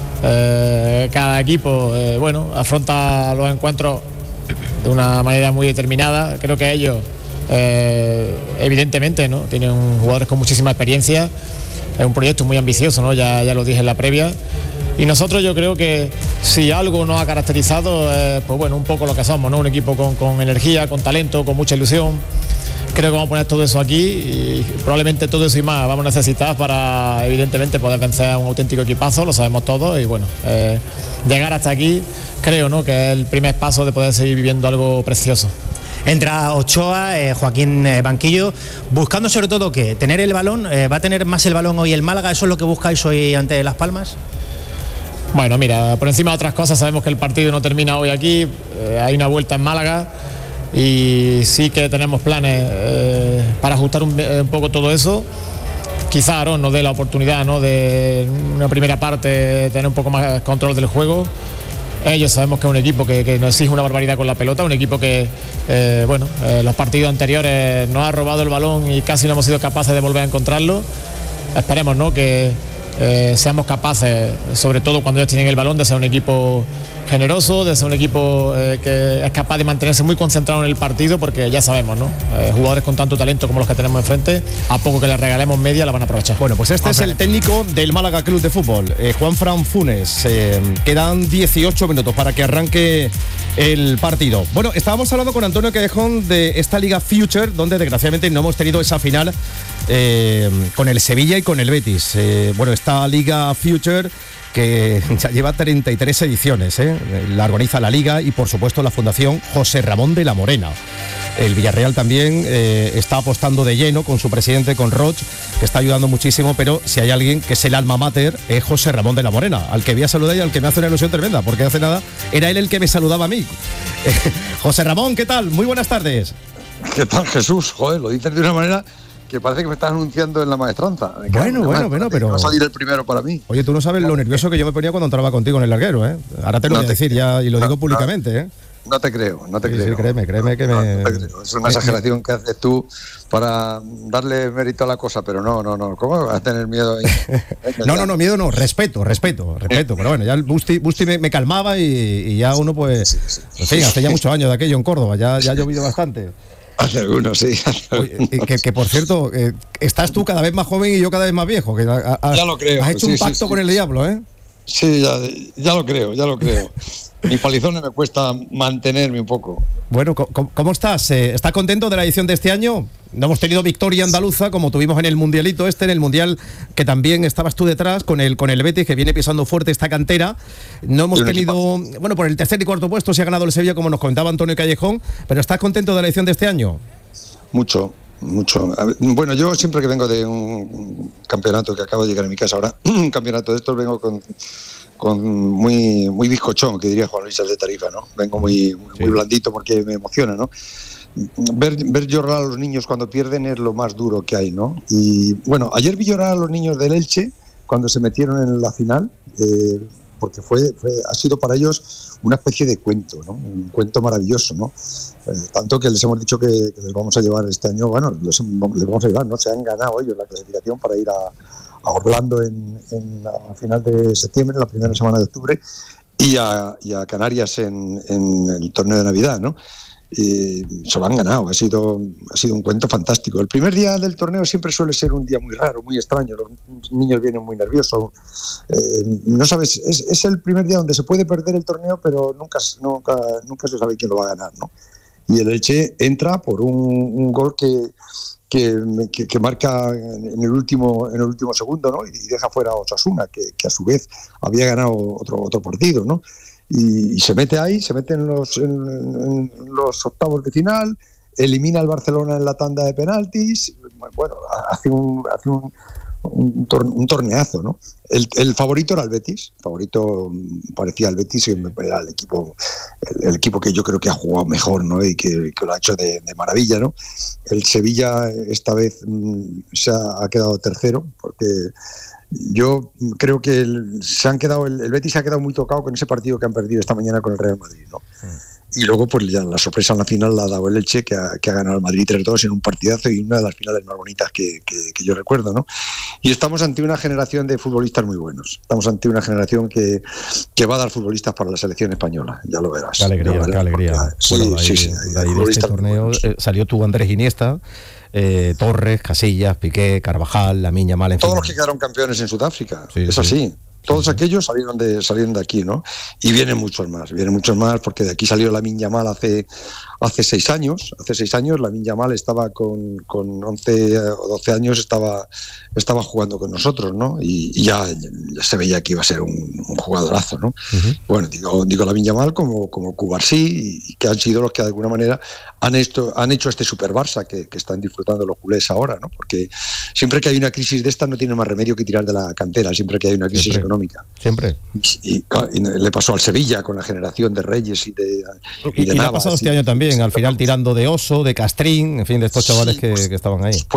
Cada equipo, afronta los encuentros de una manera muy determinada. Creo que ellos, evidentemente, ¿no? Tienen jugadores con muchísima experiencia. Es un proyecto muy ambicioso, ¿no? Ya lo dije en la previa. Y nosotros, yo creo que si algo nos ha caracterizado, pues bueno, un poco lo que somos, ¿no? Un equipo con energía, con talento, con mucha ilusión. Creo que vamos a poner todo eso aquí, y probablemente todo eso y más vamos a necesitar para, evidentemente, poder vencer a un auténtico equipazo, lo sabemos todos, y bueno, llegar hasta aquí creo, ¿no?, que es el primer paso de poder seguir viviendo algo precioso. Entra Ochoa, Joaquín Banquillo, buscando sobre todo ¿qué? Tener el balón. ¿Va a tener más el balón hoy el Málaga? ¿Eso es lo que buscáis hoy ante Las Palmas? Bueno, mira, por encima de otras cosas sabemos que el partido no termina hoy aquí, hay una vuelta en Málaga, y sí que tenemos planes para ajustar un poco todo eso. Quizá Aarón nos dé la oportunidad, ¿no?, de una primera parte tener un poco más control del juego, Ellos sabemos que es un equipo que nos exige una barbaridad con la pelota, un equipo que, los partidos anteriores nos ha robado el balón y casi no hemos sido capaces de volver a encontrarlo. Esperemos, ¿no?, que seamos capaces, sobre todo cuando ellos tienen el balón, de ser un equipo generoso, de ser un equipo que es capaz de mantenerse muy concentrado en el partido, porque ya sabemos, ¿no? Jugadores con tanto talento como los que tenemos enfrente, a poco que les regalemos media la van a aprovechar. Bueno, pues este es el técnico del Málaga Club de Fútbol, Juanfran Funes. Quedan 18 minutos para que arranque el partido. Bueno, estábamos hablando con Antonio Callejón de esta Liga Future, donde desgraciadamente no hemos tenido esa final con el Sevilla y con el Betis. Bueno, esta Liga Future que ya lleva 33 ediciones, la organiza la Liga y por supuesto la Fundación José Ramón de la Morena. El Villarreal también está apostando de lleno con su presidente, con Roch, que está ayudando muchísimo, pero si hay alguien que es el alma mater, es José Ramón de la Morena, al que voy a saludar y al que me hace una ilusión tremenda, porque hace nada era él el que me saludaba a mí. José Ramón, ¿qué tal? Muy buenas tardes. ¿Qué tal, Jesús? Joder, lo dices de una manera que parece que me estás anunciando en la maestranza. Bueno, pero va a salir el primero para mí. Oye, tú no sabes lo nervioso que yo me ponía cuando entraba contigo en el larguero, ¿eh? Ahora te lo voy a decir ya, y lo digo públicamente, ¿eh? No te creo. Sí, créeme que me... Es una exageración que haces tú para darle mérito a la cosa, pero no. ¿Cómo vas a tener miedo ahí? No, miedo no, respeto. Pero bueno, ya el Busti me calmaba y ya uno pues... En fin, hace ya muchos años de aquello en Córdoba, ya ha llovido bastante. Hace algunos, sí. Oye, que por cierto, estás tú cada vez más joven y yo cada vez más viejo. Que ya lo creo. Has hecho un pacto con el diablo, ¿eh? Sí, ya lo creo. Mis palizones me cuesta mantenerme un poco. Bueno, ¿cómo estás? ¿Estás contento de la edición de este año? No hemos tenido victoria andaluza como tuvimos en el mundialito en el mundial que también estabas tú detrás con el Betis, que viene pisando fuerte esta cantera. No hemos tenido, bueno, por el tercer y cuarto puesto se ha ganado el Sevilla, como nos comentaba Antonio Callejón, pero ¿estás contento de la edición de este año? Mucho. Bueno, yo siempre que vengo de un campeonato que acabo de llegar a mi casa ahora, un campeonato de estos, vengo con muy bizcochón, que diría Juan Luis de Tarifa, ¿no? Vengo muy blandito porque me emociona, ¿no? Ver llorar a los niños cuando pierden es lo más duro que hay, ¿no? Y bueno, ayer vi llorar a los niños del Elche cuando se metieron en la final, porque ha sido para ellos una especie de cuento, ¿no? Un cuento maravilloso, ¿no? Tanto que les hemos dicho que les vamos a llevar este año, bueno, les vamos a llevar, ¿no? Se han ganado ellos la clasificación para ir a Orlando en la final de septiembre, en la primera semana de octubre, y a Canarias en el torneo de Navidad, ¿no? Y se lo han ganado, ha sido un cuento fantástico. El primer día del torneo siempre suele ser un día muy raro, muy extraño, los niños vienen muy nerviosos, no sabes, es el primer día donde se puede perder el torneo, pero nunca se sabe quién lo va a ganar, ¿no? Y el Elche entra por un gol que marca en el último segundo, ¿no? Y deja fuera a Osasuna, que a su vez había ganado otro partido, ¿no? Y se mete en los octavos de final, elimina al Barcelona en la tanda de penaltis, bueno, hace un torneazo, ¿no? El favorito era el Betis, parecía el Betis, y era el equipo que yo creo que ha jugado mejor, ¿no? Y que lo ha hecho de maravilla, ¿no? El Sevilla esta vez se ha quedado tercero, porque yo creo que el Betis se ha quedado muy tocado con ese partido que han perdido esta mañana con el Real Madrid, ¿no? Y luego pues ya la sorpresa en la final la ha dado el Elche, que ha ganado al Madrid 3-2 en un partidazo y una de las finales más bonitas que yo recuerdo, ¿no? Y estamos ante una generación de futbolistas muy buenos. Estamos ante una generación que va a dar futbolistas para la selección española, ya lo verás. Qué alegría. Bueno, de este torneo salió tu Andrés Iniesta, Torres, Casillas, Piqué, Carvajal, Lamine Yamal, en fin. Todos los que quedaron campeones en Sudáfrica, es así. Todos aquellos salieron de aquí, ¿no? Y vienen muchos más, porque de aquí salió Lamine Yamal hace 6 años. Hace 6 años Lamine Yamal estaba con 11 o 12 años, estaba jugando con nosotros, ¿no? Y ya se veía que iba a ser un jugadorazo, ¿no? Uh-huh. Bueno, digo Lamine Yamal como Cubarsí, y que han sido los que de alguna manera han hecho este Super Barça que están disfrutando los culés ahora, ¿no? Porque siempre que hay una crisis de esta no tiene más remedio que tirar de la cantera, siempre que hay una crisis económica. Siempre. Y le pasó al Sevilla con la generación de Reyes y de Navas. Y le ha pasado este año también, al final tirando de Oso, de Castrín, en fin, de estos chavales que estaban ahí.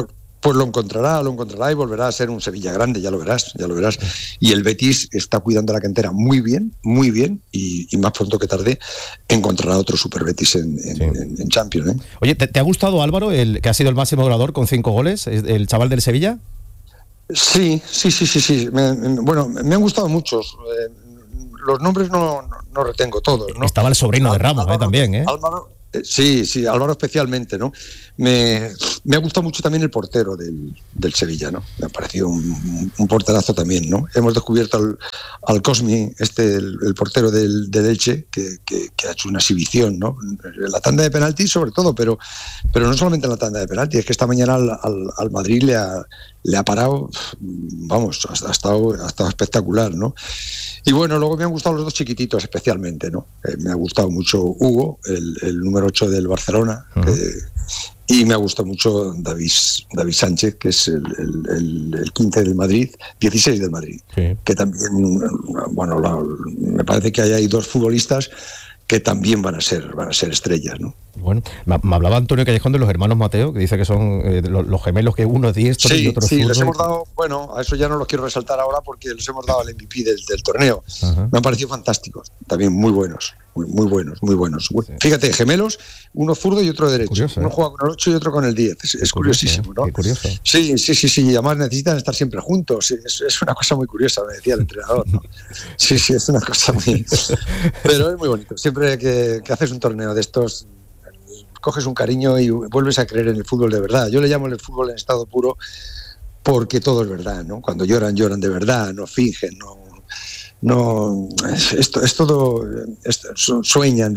pues lo encontrará y volverá a ser un Sevilla grande, ya lo verás. Y el Betis está cuidando la cantera muy bien, y más pronto que tarde encontrará otro Super Betis en Champions, ¿eh? Oye, ¿te ha gustado Álvaro, el que ha sido el máximo goleador con 5 goles, el chaval del Sevilla? Sí. Me han gustado muchos. Los nombres no retengo todos, ¿no? Estaba el sobrino de Ramos, Álvaro, también, ¿eh? Álvaro, sí, Álvaro especialmente, ¿no? Me ha gustado mucho también el portero del Sevilla, ¿no? Me ha parecido un porterazo también, ¿no? Hemos descubierto al Cosmi, el portero del Elche, que ha hecho una exhibición, ¿no? En la tanda de penaltis sobre todo, pero no solamente en la tanda de penaltis, es que esta mañana al Madrid le ha parado, vamos, ha estado espectacular, ¿no? Y bueno, luego me han gustado los dos chiquititos especialmente, ¿no? Me ha gustado mucho Hugo, el número 8 del Barcelona, y me ha gustado mucho David Sánchez, que es el 15 del Madrid, 16 del Madrid, que también, bueno, me parece que hay 2 futbolistas que también van a ser estrellas, ¿no? Bueno, me hablaba Antonio Callejón de los hermanos Mateo, que dice que son los gemelos, que uno es diestro y otro zurdo. Sí, les hemos dado, bueno, a eso ya no lo quiero resaltar ahora porque les hemos dado el MVP del torneo. Me han parecido fantásticos, también muy buenos. Fíjate, gemelos, uno zurdo y otro derecho. Curioso, uno juega con el 8 y otro con el 10. Es curiosísimo, ¿no? Qué curioso. Sí. Además necesitan estar siempre juntos. Es una cosa muy curiosa, me decía el entrenador, ¿no? Sí, es una cosa muy... Pero es muy bonito. Siempre que haces un torneo de estos, coges un cariño y vuelves a creer en el fútbol de verdad. Yo le llamo el fútbol en estado puro porque todo es verdad, ¿no? Cuando lloran de verdad, no fingen, no, es todo, sueñan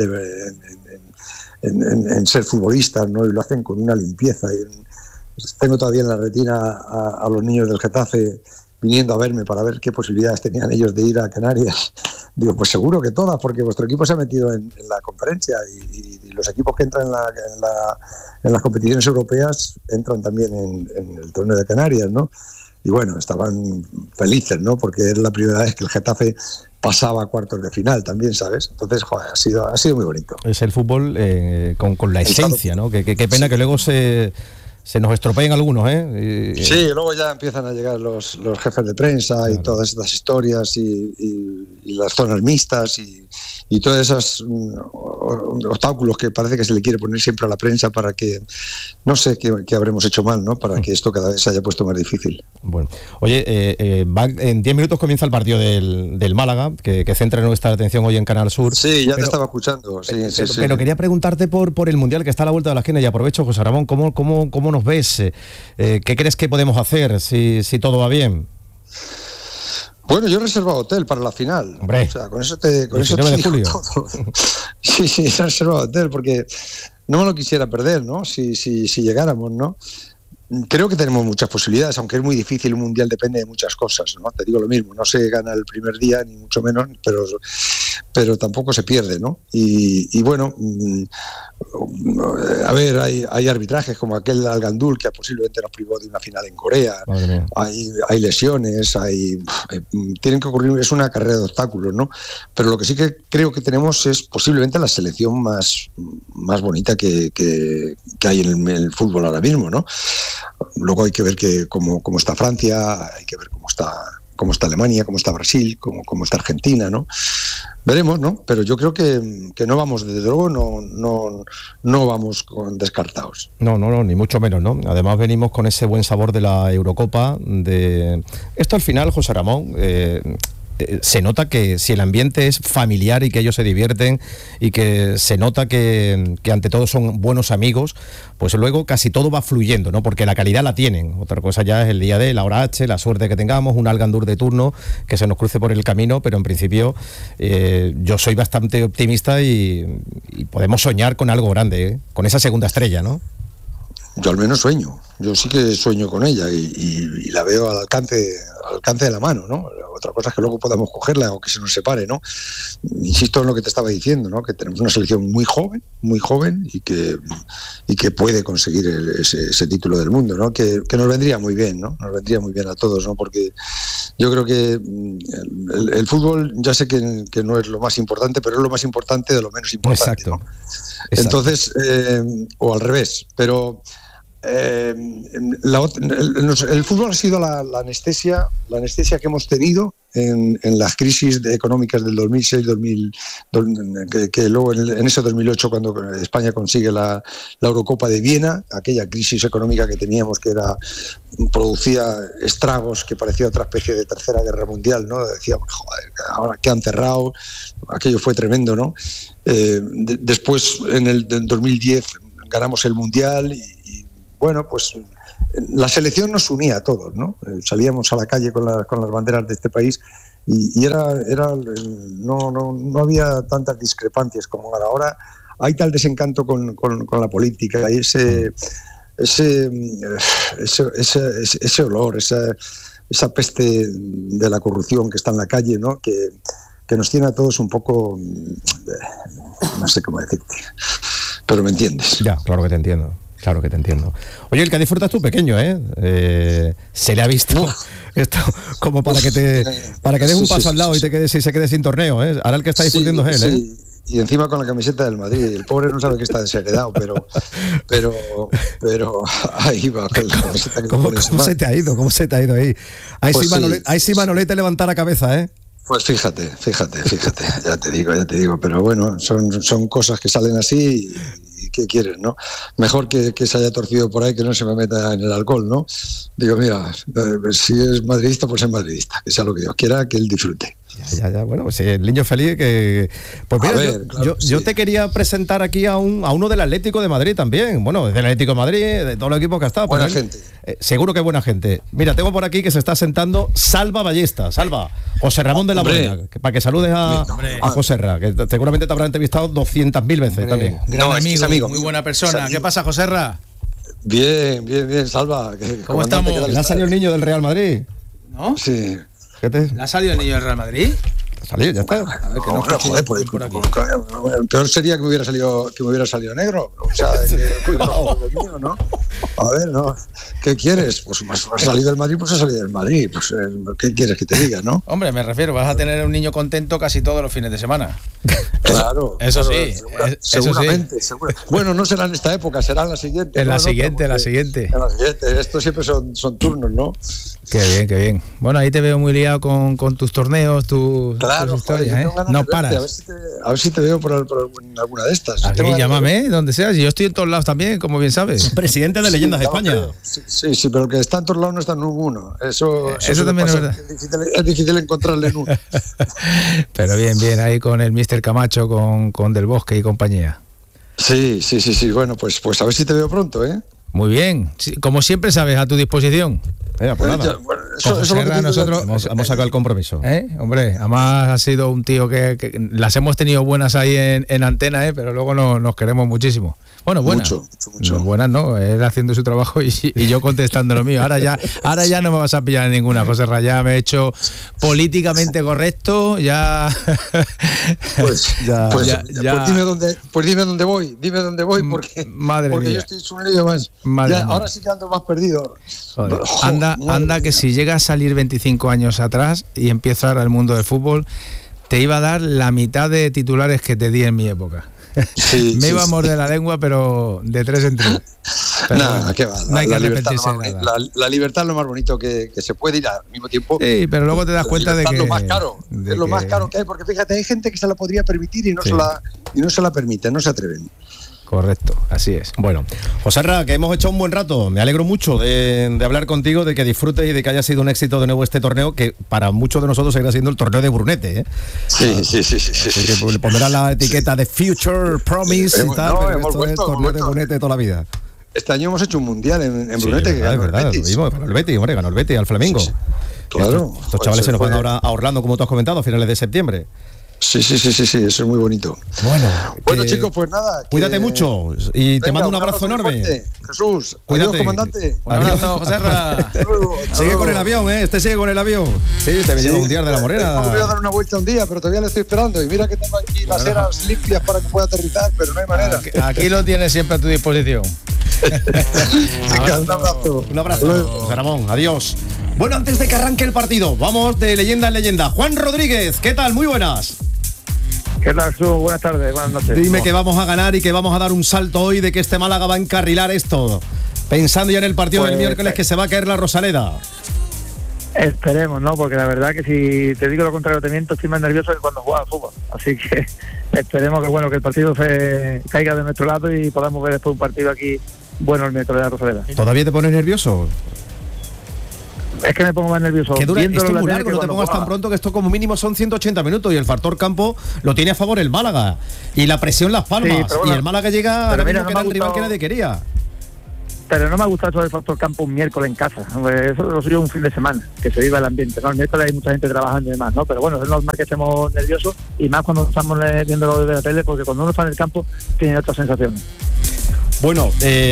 en ser futbolistas, ¿no? Y lo hacen con una limpieza. Tengo todavía en la retina a los niños del Getafe viniendo a verme para ver qué posibilidades tenían ellos de ir a Canarias. Digo, pues seguro que todas, porque vuestro equipo se ha metido en la conferencia y los equipos que entran en las competiciones europeas entran también en el torneo de Canarias, ¿no? Y bueno, estaban felices, ¿no? Porque era la primera vez que el Getafe pasaba a cuartos de final también, ¿sabes? Entonces, joder, ha sido muy bonito. Es el fútbol con la esencia, ¿no? Qué pena que luego se nos estropeen algunos, ¿eh? Sí, luego ya empiezan a llegar los jefes de prensa y todas estas historias y las zonas mixtas y todos esos obstáculos que parece que se le quiere poner siempre a la prensa para que, no sé qué habremos hecho mal, ¿no? Para que esto cada vez se haya puesto más difícil. Bueno, oye, en 10 minutos comienza el partido del Málaga, que centra nuestra atención hoy en Canal Sur. Sí, ya te estaba escuchando. Sí. Pero quería preguntarte por el Mundial que está a la vuelta de la esquina y aprovecho, José Ramón, ¿cómo nos ves? ¿Qué crees que podemos hacer si todo va bien? Bueno, yo he reservado hotel para la final. Hombre, o sea, con eso te digo todo. Sí, he reservado hotel porque no me lo quisiera perder, ¿no? Si llegáramos, ¿no? Creo que tenemos muchas posibilidades, aunque es muy difícil, un mundial depende de muchas cosas, ¿no? Te digo lo mismo, no se gana el primer día, ni mucho menos, pero tampoco se pierde, ¿no? Y bueno, a ver, hay arbitrajes como aquel al Gandul que posiblemente nos privó de una final en Corea, hay lesiones, tienen que ocurrir, es una carrera de obstáculos, ¿no? Pero lo que sí que creo que tenemos es posiblemente la selección más bonita que hay en el fútbol ahora mismo, ¿no? Luego hay que ver cómo está Francia, hay que ver cómo está Alemania, cómo está Brasil, cómo está Argentina, ¿no? Veremos, ¿no? Pero yo creo que no vamos, desde luego, no vamos con descartados. No, ni mucho menos, ¿no? Además venimos con ese buen sabor de la Eurocopa. Esto al final, José Ramón, se nota que si el ambiente es familiar y que ellos se divierten y que se nota que ante todo son buenos amigos, pues luego casi todo va fluyendo, ¿no? Porque la calidad la tienen. Otra cosa ya es el día D, la hora H, la suerte que tengamos, un Al Gandur de turno que se nos cruce por el camino, pero en principio yo soy bastante optimista y podemos soñar con algo grande, ¿eh? Con esa segunda estrella, ¿no? Yo al menos sueño. Yo sí que sueño con ella y la veo al alcance de la mano, ¿no? Otra cosa es que luego podamos cogerla o que se nos separe, ¿no? Insisto en lo que te estaba diciendo, ¿no? Que tenemos una selección muy joven y que puede conseguir ese título del mundo, ¿no? Que nos vendría muy bien, ¿no? Nos vendría muy bien a todos, ¿no? Porque yo creo que el fútbol, ya sé que no es lo más importante, pero es lo más importante de lo menos importante. Exacto. ¿no? Entonces, o al revés, pero el fútbol ha sido la anestesia que hemos tenido en las crisis económicas del 2006, que luego en ese 2008, cuando España consigue la Eurocopa de Viena, aquella crisis económica que teníamos que producía estragos que parecía otra especie de tercera guerra mundial, ¿no? Decíamos, joder, ahora que han cerrado, aquello fue tremendo, ¿no? Después, en el 2010, ganamos el Mundial y bueno, pues la selección nos unía a todos, ¿no? Salíamos a la calle con las banderas de este país y no había tantas discrepancias como ahora. Ahora hay tal desencanto con la política, hay ese olor, esa peste de la corrupción que está en la calle, ¿no? Que nos tiene a todos un poco, no sé cómo decirte, pero me entiendes. Ya, claro que te entiendo. Claro que te entiendo. Oye, el que disfrutas tú pequeño, se le ha visto esto como para que des un paso al lado y se quede sin torneo, Ahora el que está disfrutando es él, Y encima con la camiseta del Madrid. El pobre no sabe que está desheredado, pero ahí va con la camiseta que ¿Cómo se te ha ido? ¿Cómo se te ha ido ahí? Ahí sí Manolete levanta la cabeza, Pues fíjate, ya te digo, pero bueno, son cosas que salen así y ¿qué quieres, no? Mejor que se haya torcido por ahí, que no se me meta en el alcohol, ¿no? Digo, mira, si es madridista, pues es madridista, que sea lo que Dios quiera, que él disfrute. Ya, bueno, pues el niño feliz que... Pues mira, yo te quería presentar aquí a uno del Atlético de Madrid también. Bueno, del Atlético de Madrid, de todos los equipos que ha estado. Buena gente. Seguro que buena gente. Mira, tengo por aquí que se está sentando Salva Ballesta. Salva, José Ramón de la Morena, para que saludes a José Ra, que seguramente te habrá entrevistado 200.000 veces también. Gran amigo, muy buena persona. ¿Qué pasa, José Ra? Bien, Salva. ¿Cómo estamos? ¿Le ha salido el niño del Real Madrid? ¿No? Sí. ¿Le ha salido el niño del Real Madrid? Salió, ya está. A ver, que no, joder, pues, peor sería que me hubiera salido negro. O sea, ¿no? A ver, ¿no? ¿Qué quieres? Pues has salido del Madrid, pues has salido del Madrid. Pues, ¿qué quieres que te diga, no? Hombre, me refiero, vas a tener un niño contento casi todos los fines de semana. Claro. Eso sí. Seguramente. Bueno, no será en esta época, será en la siguiente. En la siguiente. Estos siempre son turnos, ¿no? Qué bien. Bueno, ahí te veo muy liado con tus torneos, tus historias, No paras. A ver si te veo por alguna de estas. Aquí, llámame, donde seas. Yo estoy en todos lados también, como bien sabes. Presidente de Leyendas de España. Sí, pero el que está en todos lados no está en ninguno. Eso también es verdad. Es difícil encontrarle en uno. Pero bien, ahí con el Mr. Camacho, con Del Bosque y compañía. Sí. Bueno, pues a ver si te veo pronto, Muy bien. Como siempre sabes, a tu disposición. Pues nada. Nosotros hemos sacado el compromiso. Hombre, además ha sido un tío que las hemos tenido buenas ahí en antena, pero luego nos queremos muchísimo. Bueno, buenas. Mucho. Buenas no, él haciendo su trabajo y yo contestando lo mío. Ahora ya no me vas a pillar en ninguna, José Ra. Ya me he hecho políticamente correcto, ya. Pues dime dónde voy, porque madre mía. Yo estoy un lío más. Ahora sí que ando más perdido. Joder. Anda que si llega a salir 25 años atrás y empieza ahora el mundo del fútbol, te iba a dar la mitad de titulares que te di en mi época. Me iba a morder la lengua, pero de 3 en 3. Nada, qué va. No hay que arrepentirse de nada. La libertad es lo más bonito que se puede ir al mismo tiempo. Sí, pero luego te das cuenta de que es lo más caro. Es lo más caro que hay, porque fíjate, hay gente que se la podría permitir y no se la permite, no se atreven. Correcto, así es. Bueno, José Ra, que hemos hecho un buen rato. Me alegro mucho de hablar contigo, de que disfrutes y de que haya sido un éxito de nuevo este torneo, que para muchos de nosotros seguirá siendo el torneo de Brunete. Sí. Que pondrá la etiqueta de Future Promise y tal, pero esto es torneo de Brunete de toda la vida. Este año hemos hecho un mundial en Brunete. Que es verdad, lo vimos, ganó el Betis al Flamengo. Sí. Claro. Estos chavales se nos van ahora a Orlando, como tú has comentado, a finales de septiembre. Sí, eso es muy bonito. Bueno, chicos, pues nada. Cuídate mucho y te mando un abrazo enorme. Fuerte. Jesús, cuídate. Adiós, comandante. Un abrazo, José Ra. Sigue con el avión, sigue con el avión. Sí, te lleva un día de la Morena. Voy a dar una vuelta un día, pero todavía le estoy esperando. Y mira que tengo aquí las eras limpias para que pueda aterrizar, pero no hay manera. Aquí lo tienes siempre a tu disposición. Un abrazo. José Ramón, adiós. Bueno, antes de que arranque el partido, vamos de leyenda en leyenda. Juan Rodríguez, ¿qué tal? Muy buenas. ¿Qué tal, Jesús? Buenas tardes, buenas noches. Dime que vamos a ganar y que vamos a dar un salto hoy, de que este Málaga va a encarrilar esto. pensando ya en el partido Pues, del miércoles que se va a caer la Rosaleda. Esperemos, ¿no? Porque la verdad que si te digo lo contrario, te miento, estoy más nervioso que cuando jugaba al fútbol. Así que esperemos que bueno que el partido se caiga de nuestro lado y podamos ver después un partido aquí bueno el miércoles de la Rosaleda. ¿Todavía te pones nervioso? Es que me pongo más nervioso. Que dura, esto es muy largo, que no te pongas tan pronto, que esto como mínimo son 180 minutos y el factor campo lo tiene a favor el Málaga. Y la presión Las Palmas. Sí, pero bueno, y el Málaga llega ahora mismo que era el rival que nadie quería. Pero no me ha gustado eso del factor campo un miércoles en casa. Eso lo soy yo un fin de semana, que se viva el ambiente, ¿no? El miércoles hay mucha gente trabajando y demás, ¿no? Pero bueno, es normal que estemos nerviosos y más cuando estamos viéndolo desde la tele, porque cuando uno está en el campo tiene otras sensaciones. Bueno,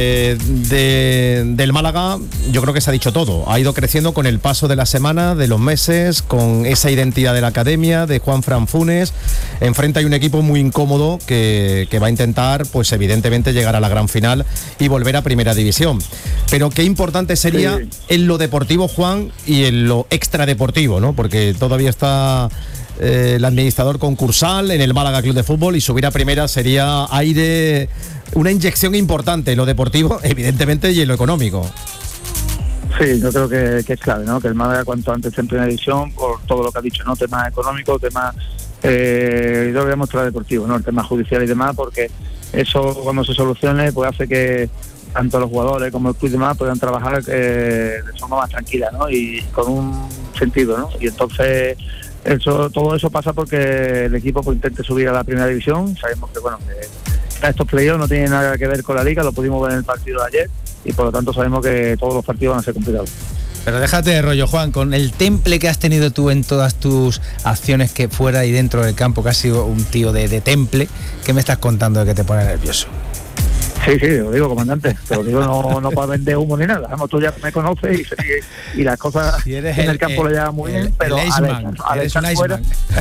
del Málaga yo creo que se ha dicho todo. Ha ido creciendo con el paso de la semana, de los meses, con esa identidad de la academia, de Juanfran Funes. Enfrente hay un equipo muy incómodo que va a intentar, pues evidentemente, llegar a la gran final y volver a Primera División. Pero qué importante sería en lo deportivo, Juan, y en lo extradeportivo, ¿no? Porque todavía está el administrador concursal en el Málaga Club de Fútbol y subir a Primera sería aire... Una inyección importante en lo deportivo, evidentemente, y en lo económico. Sí, yo creo que es clave, ¿no? Que el Málaga cuanto antes esté en Primera División, por todo lo que ha dicho, ¿no? Temas económicos, temas, yo lo voy a mostrar deportivo, ¿no? El tema judicial y demás, porque eso cuando se solucione, pues hace que tanto los jugadores como el club y demás puedan trabajar de forma más tranquila, ¿no? Y con un sentido, ¿no? Y entonces todo eso pasa porque el equipo pues intente subir a la Primera División. Sabemos que, bueno, que estos playoffs no tienen nada que ver con la liga, lo pudimos ver en el partido de ayer y por lo tanto sabemos que todos los partidos van a ser complicados. Pero déjate de rollo, Juan, con el temple que has tenido tú en todas tus acciones que fuera y dentro del campo, que has sido un tío de temple, ¿qué me estás contando de que te pone nervioso? Sí, lo digo, comandante, te lo digo no para vender humo ni nada. Vamos, tú ya me conoces y las cosas si en el campo lo llevas muy bien, pero al estar fuera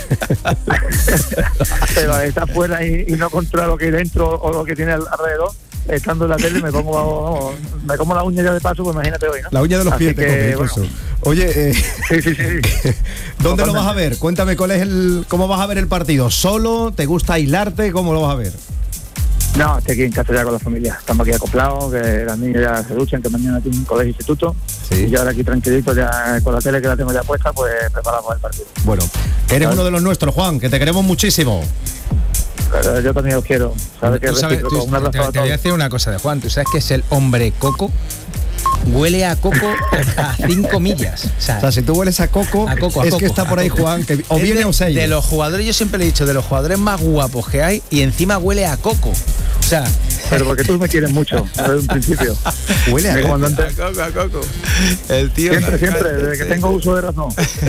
pero al estar fuera y no controlar lo que hay dentro o lo que tiene alrededor, estando en la tele me como la uña ya de paso, pues imagínate hoy, ¿no? La uña de los pies te come, bueno. Oye, sí. ¿Dónde lo vas a ver? Cuéntame cómo vas a ver el partido. ¿Solo? ¿Te gusta aislarte? ¿Cómo lo vas a ver? No, estoy aquí en casa ya con la familia. Estamos aquí acoplados, que las niñas ya se duchan, que mañana tienen un colegio instituto. Sí. Y yo ahora aquí tranquilito, ya con la tele que la tengo ya puesta, pues preparamos el partido. Bueno, que eres uno de los nuestros, Juan, que te queremos muchísimo. Pero yo también os quiero. ¿Sabes qué? Un abrazo a todos. Te voy a decir una cosa de Juan. ¿Tú sabes que es el hombre coco? Huele a coco a 5 millas. O sea, si tú hueles a coco, es que está por ahí Juan, que o viene o se de los jugadores, yo siempre le he dicho, de los jugadores más guapos que hay, y encima huele a coco. O sea, pero porque tú me quieres mucho desde un principio. Huele a coco. El tío siempre, desde que tengo uso de razón.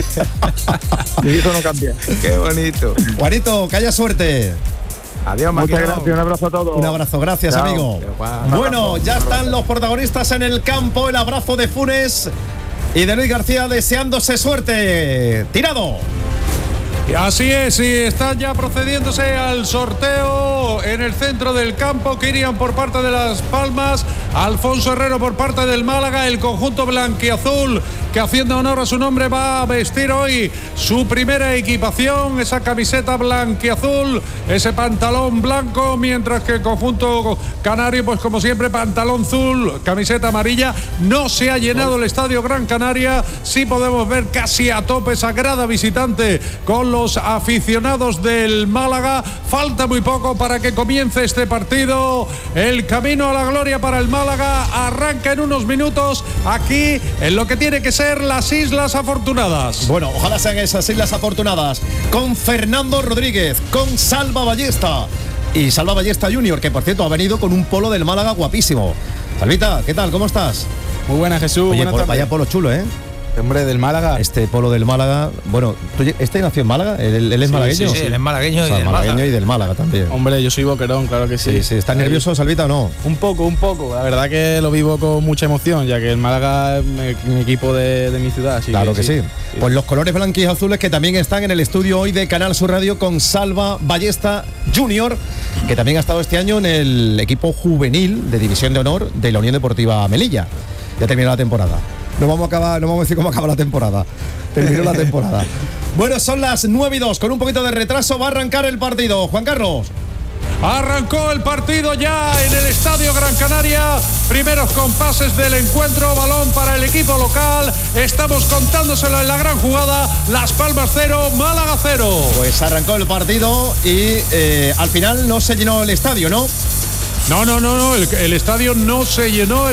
Y eso no cambia. Qué bonito. Juanito, que haya suerte. Adiós, muchas gracias, un abrazo a todos. Un abrazo, gracias, chao, amigo. Bueno, ya están los protagonistas en el campo. El abrazo de Funes y de Luis García deseándose suerte. ¡Tirado! Y así es, y están ya procediéndose al sorteo en el centro del campo. Kirian por parte de Las Palmas, Alfonso Herrero por parte del Málaga. El conjunto blanquiazul, que haciendo honor a su nombre, va a vestir hoy su primera equipación, esa camiseta blanquiazul, ese pantalón blanco, mientras que el conjunto canario, pues como siempre, pantalón azul, camiseta amarilla. No se ha llenado el estadio Gran Canaria, sí podemos ver casi a tope esa grada visitante con los aficionados del Málaga. Falta muy poco para que comience este partido. El camino a la gloria para el Málaga arranca en unos minutos aquí en lo que tiene que ser las Islas Afortunadas. Bueno, ojalá sean esas Islas Afortunadas, con Fernando Rodríguez, con Salva Ballesta y Salva Ballesta Junior, que por cierto ha venido con un polo del Málaga guapísimo. Salvita, ¿qué tal? ¿Cómo estás? Muy buena, Jesús. Oye, vaya polo chulo, ¿eh? Hombre, del Málaga. Este polo del Málaga. Bueno, ¿este nació en Málaga? ¿Él es malagueño? Sí, él es malagueño, o sea, y del Málaga también. Hombre, yo soy boquerón, claro que sí. Sí. ¿Estás nervioso, Salvita, o no? Un poco. La verdad que lo vivo con mucha emoción, ya que el Málaga es mi equipo de mi ciudad. Así claro que sí. Pues los colores blanquiazules que también están en el estudio hoy de Canal Sur Radio con Salva Ballesta Junior, que también ha estado este año en el equipo juvenil de División de Honor de la Unión Deportiva Melilla. Ya terminó la temporada. No vamos a decir cómo acaba la temporada. Terminó la temporada. Bueno, son las 9:02. Con un poquito de retraso va a arrancar el partido. Juan Carlos. Arrancó el partido ya en el Estadio Gran Canaria. Primeros compases del encuentro. Balón para el equipo local. Estamos contándoselo en la gran jugada. Las Palmas 0, Málaga 0. Pues arrancó el partido y al final no se llenó el estadio, ¿no? No, el estadio no se llenó,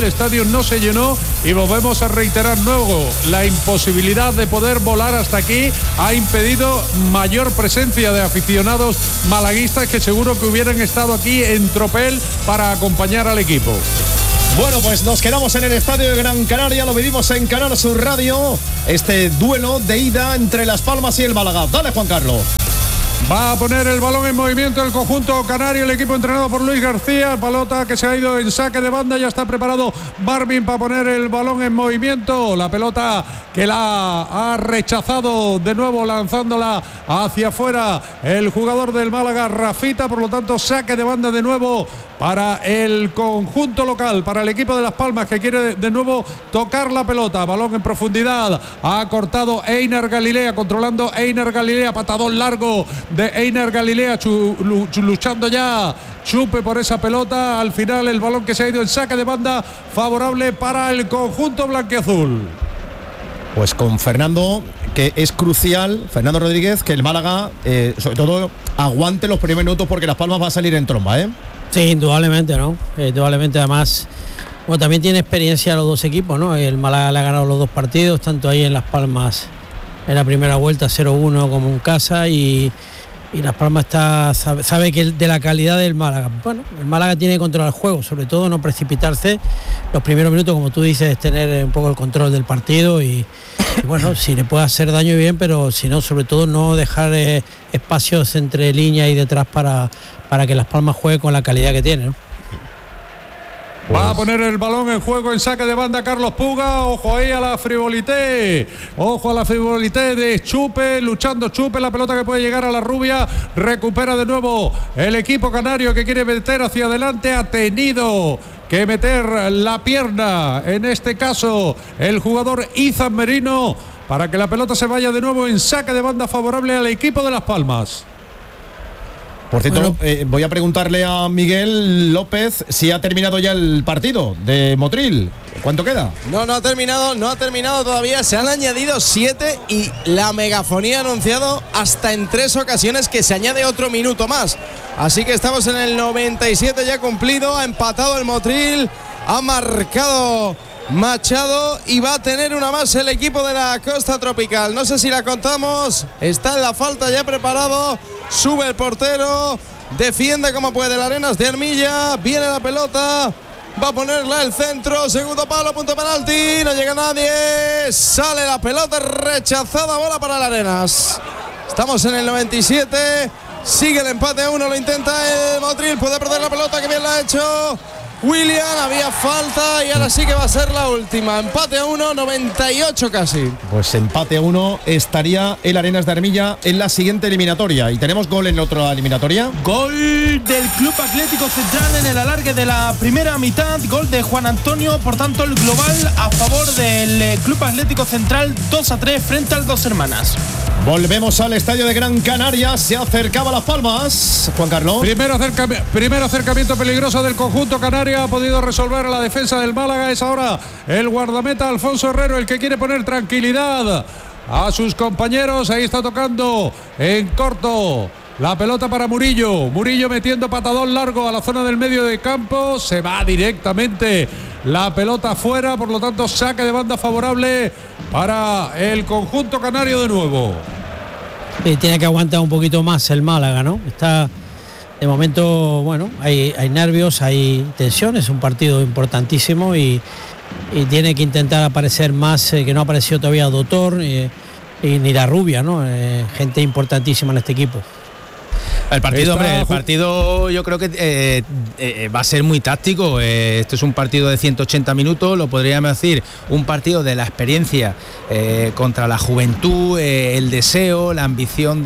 y volvemos a reiterar luego, la imposibilidad de poder volar hasta aquí ha impedido mayor presencia de aficionados malaguistas que seguro que hubieran estado aquí en tropel para acompañar al equipo. Bueno, pues nos quedamos en el Estadio de Gran Canaria, lo vivimos en Canal Sur Radio, este duelo de ida entre Las Palmas y el Málaga. Dale, Juan Carlos. Va a poner el balón en movimiento el conjunto canario, el equipo entrenado por Luis García. Pelota que se ha ido en saque de banda, ya está preparado Marvin para poner el balón en movimiento. La pelota que la ha rechazado de nuevo, lanzándola hacia afuera el jugador del Málaga, Rafita. Por lo tanto, saque de banda de nuevo para el conjunto local, para el equipo de Las Palmas, que quiere de nuevo tocar la pelota. Balón en profundidad, ha cortado Einar Galilea, controlando Einar Galilea, patadón largo de Einar Galilea, luchando ya Chupe por esa pelota. Al final el balón que se ha ido en saque de banda, favorable para el conjunto blanquiazul. Pues con Fernando, que es crucial, Fernando Rodríguez, que el Málaga sobre todo aguante los primeros minutos, porque Las Palmas va a salir en tromba, ¿eh? Sí, indudablemente, ¿no? Indudablemente, además, bueno, también tiene experiencia los dos equipos, ¿no? El Málaga le ha ganado los dos partidos, tanto ahí en Las Palmas en la primera vuelta 0-1 como en casa, y Las Palmas sabe que de la calidad del Málaga. Bueno, el Málaga tiene que controlar el juego, sobre todo no precipitarse. Los primeros minutos, como tú dices, tener un poco el control del partido y bueno, si le puede hacer daño bien, pero si no, sobre todo no dejar espacios entre línea y detrás para que Las Palmas juegue con la calidad que tiene, ¿no? Va a poner el balón en juego en saque de banda Carlos Puga. Ojo ahí a la frivolité. Ojo a la frivolité de Chupe. Luchando Chupe. La pelota que puede llegar a la rubia. Recupera de nuevo el equipo canario, que quiere meter hacia adelante. Ha tenido que meter la pierna, en este caso el jugador Izan Merino, para que la pelota se vaya de nuevo en saque de banda, favorable al equipo de Las Palmas. Por cierto, voy a preguntarle a Miguel López si ha terminado ya el partido de Motril. ¿Cuánto queda? No ha terminado todavía. Se han añadido 7 y la megafonía ha anunciado hasta en 3 ocasiones que se añade otro minuto más. Así que estamos en el 97 ya cumplido. Ha empatado el Motril, ha marcado Machado y va a tener una más el equipo de la Costa Tropical. No sé si la contamos. Está en la falta ya preparado. Sube el portero, defiende como puede la Arenas de Armilla. Viene la pelota, va a ponerla el centro, segundo palo, punto penalti, no llega nadie. Sale la pelota rechazada, bola para la Arenas. Estamos en el 97, sigue el empate a 1, lo intenta el Motril, puede perder la pelota, que bien la ha hecho William, había falta y ahora sí que va a ser la última. Empate a 1, 98 casi. Pues empate a 1, estaría el Arenas de Armilla en la siguiente eliminatoria. ¿Y tenemos gol en la otra eliminatoria? Gol del Club Atlético Central en el alargue de la primera mitad. Gol de Juan Antonio. Por tanto, el global a favor del Club Atlético Central, 2-3 frente al Dos Hermanas. Volvemos al Estadio de Gran Canaria. Se acercaba Las Palmas. Juan Carlos. Primer acercamiento peligroso del conjunto canario. Ha podido resolver a la defensa del Málaga. Es ahora el guardameta Alfonso Herrero el que quiere poner tranquilidad a sus compañeros. Ahí está tocando en corto la pelota para Murillo. Murillo metiendo patadón largo a la zona del medio de campo. Se va directamente la pelota afuera. Por lo tanto, saque de banda favorable para el conjunto canario de nuevo. Tiene que aguantar un poquito más el Málaga, ¿no? Está de momento, bueno, hay nervios, hay tensión. Es un partido importantísimo y tiene que intentar aparecer más, que no ha aparecido todavía Doctor ni la Rubia, ¿no? Gente importantísima en este equipo. El partido yo creo que va a ser muy táctico. Esto es un partido de 180 minutos, lo podríamos decir un partido de la experiencia contra la juventud, el deseo, la ambición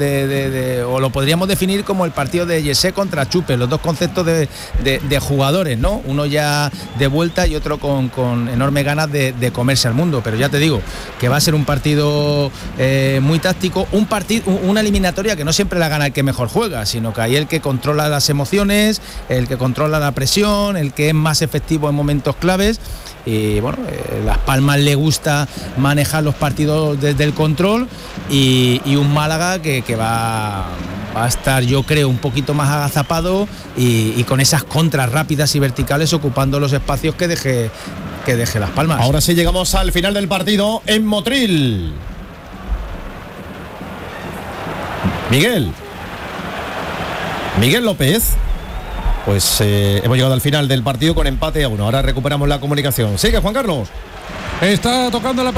o lo podríamos definir como el partido de Yesé contra Chupe, los dos conceptos de jugadores, ¿no? Uno ya de vuelta y otro con enormes ganas de comerse al mundo. Pero ya te digo que va a ser un partido muy táctico, una eliminatoria que no siempre la gana el que mejor juega, sino que ahí el que controla las emociones, el que controla la presión, el que es más efectivo en momentos claves. Y bueno, Las Palmas le gusta manejar los partidos desde el control y un Málaga que va a estar, yo creo, un poquito más agazapado y con esas contras rápidas y verticales ocupando los espacios que deje Las Palmas. Ahora sí llegamos al final del partido en Motril. Miguel López. Pues hemos llegado al final del partido con empate a 1. Ahora recuperamos la comunicación. Sigue, Juan Carlos. Está tocando la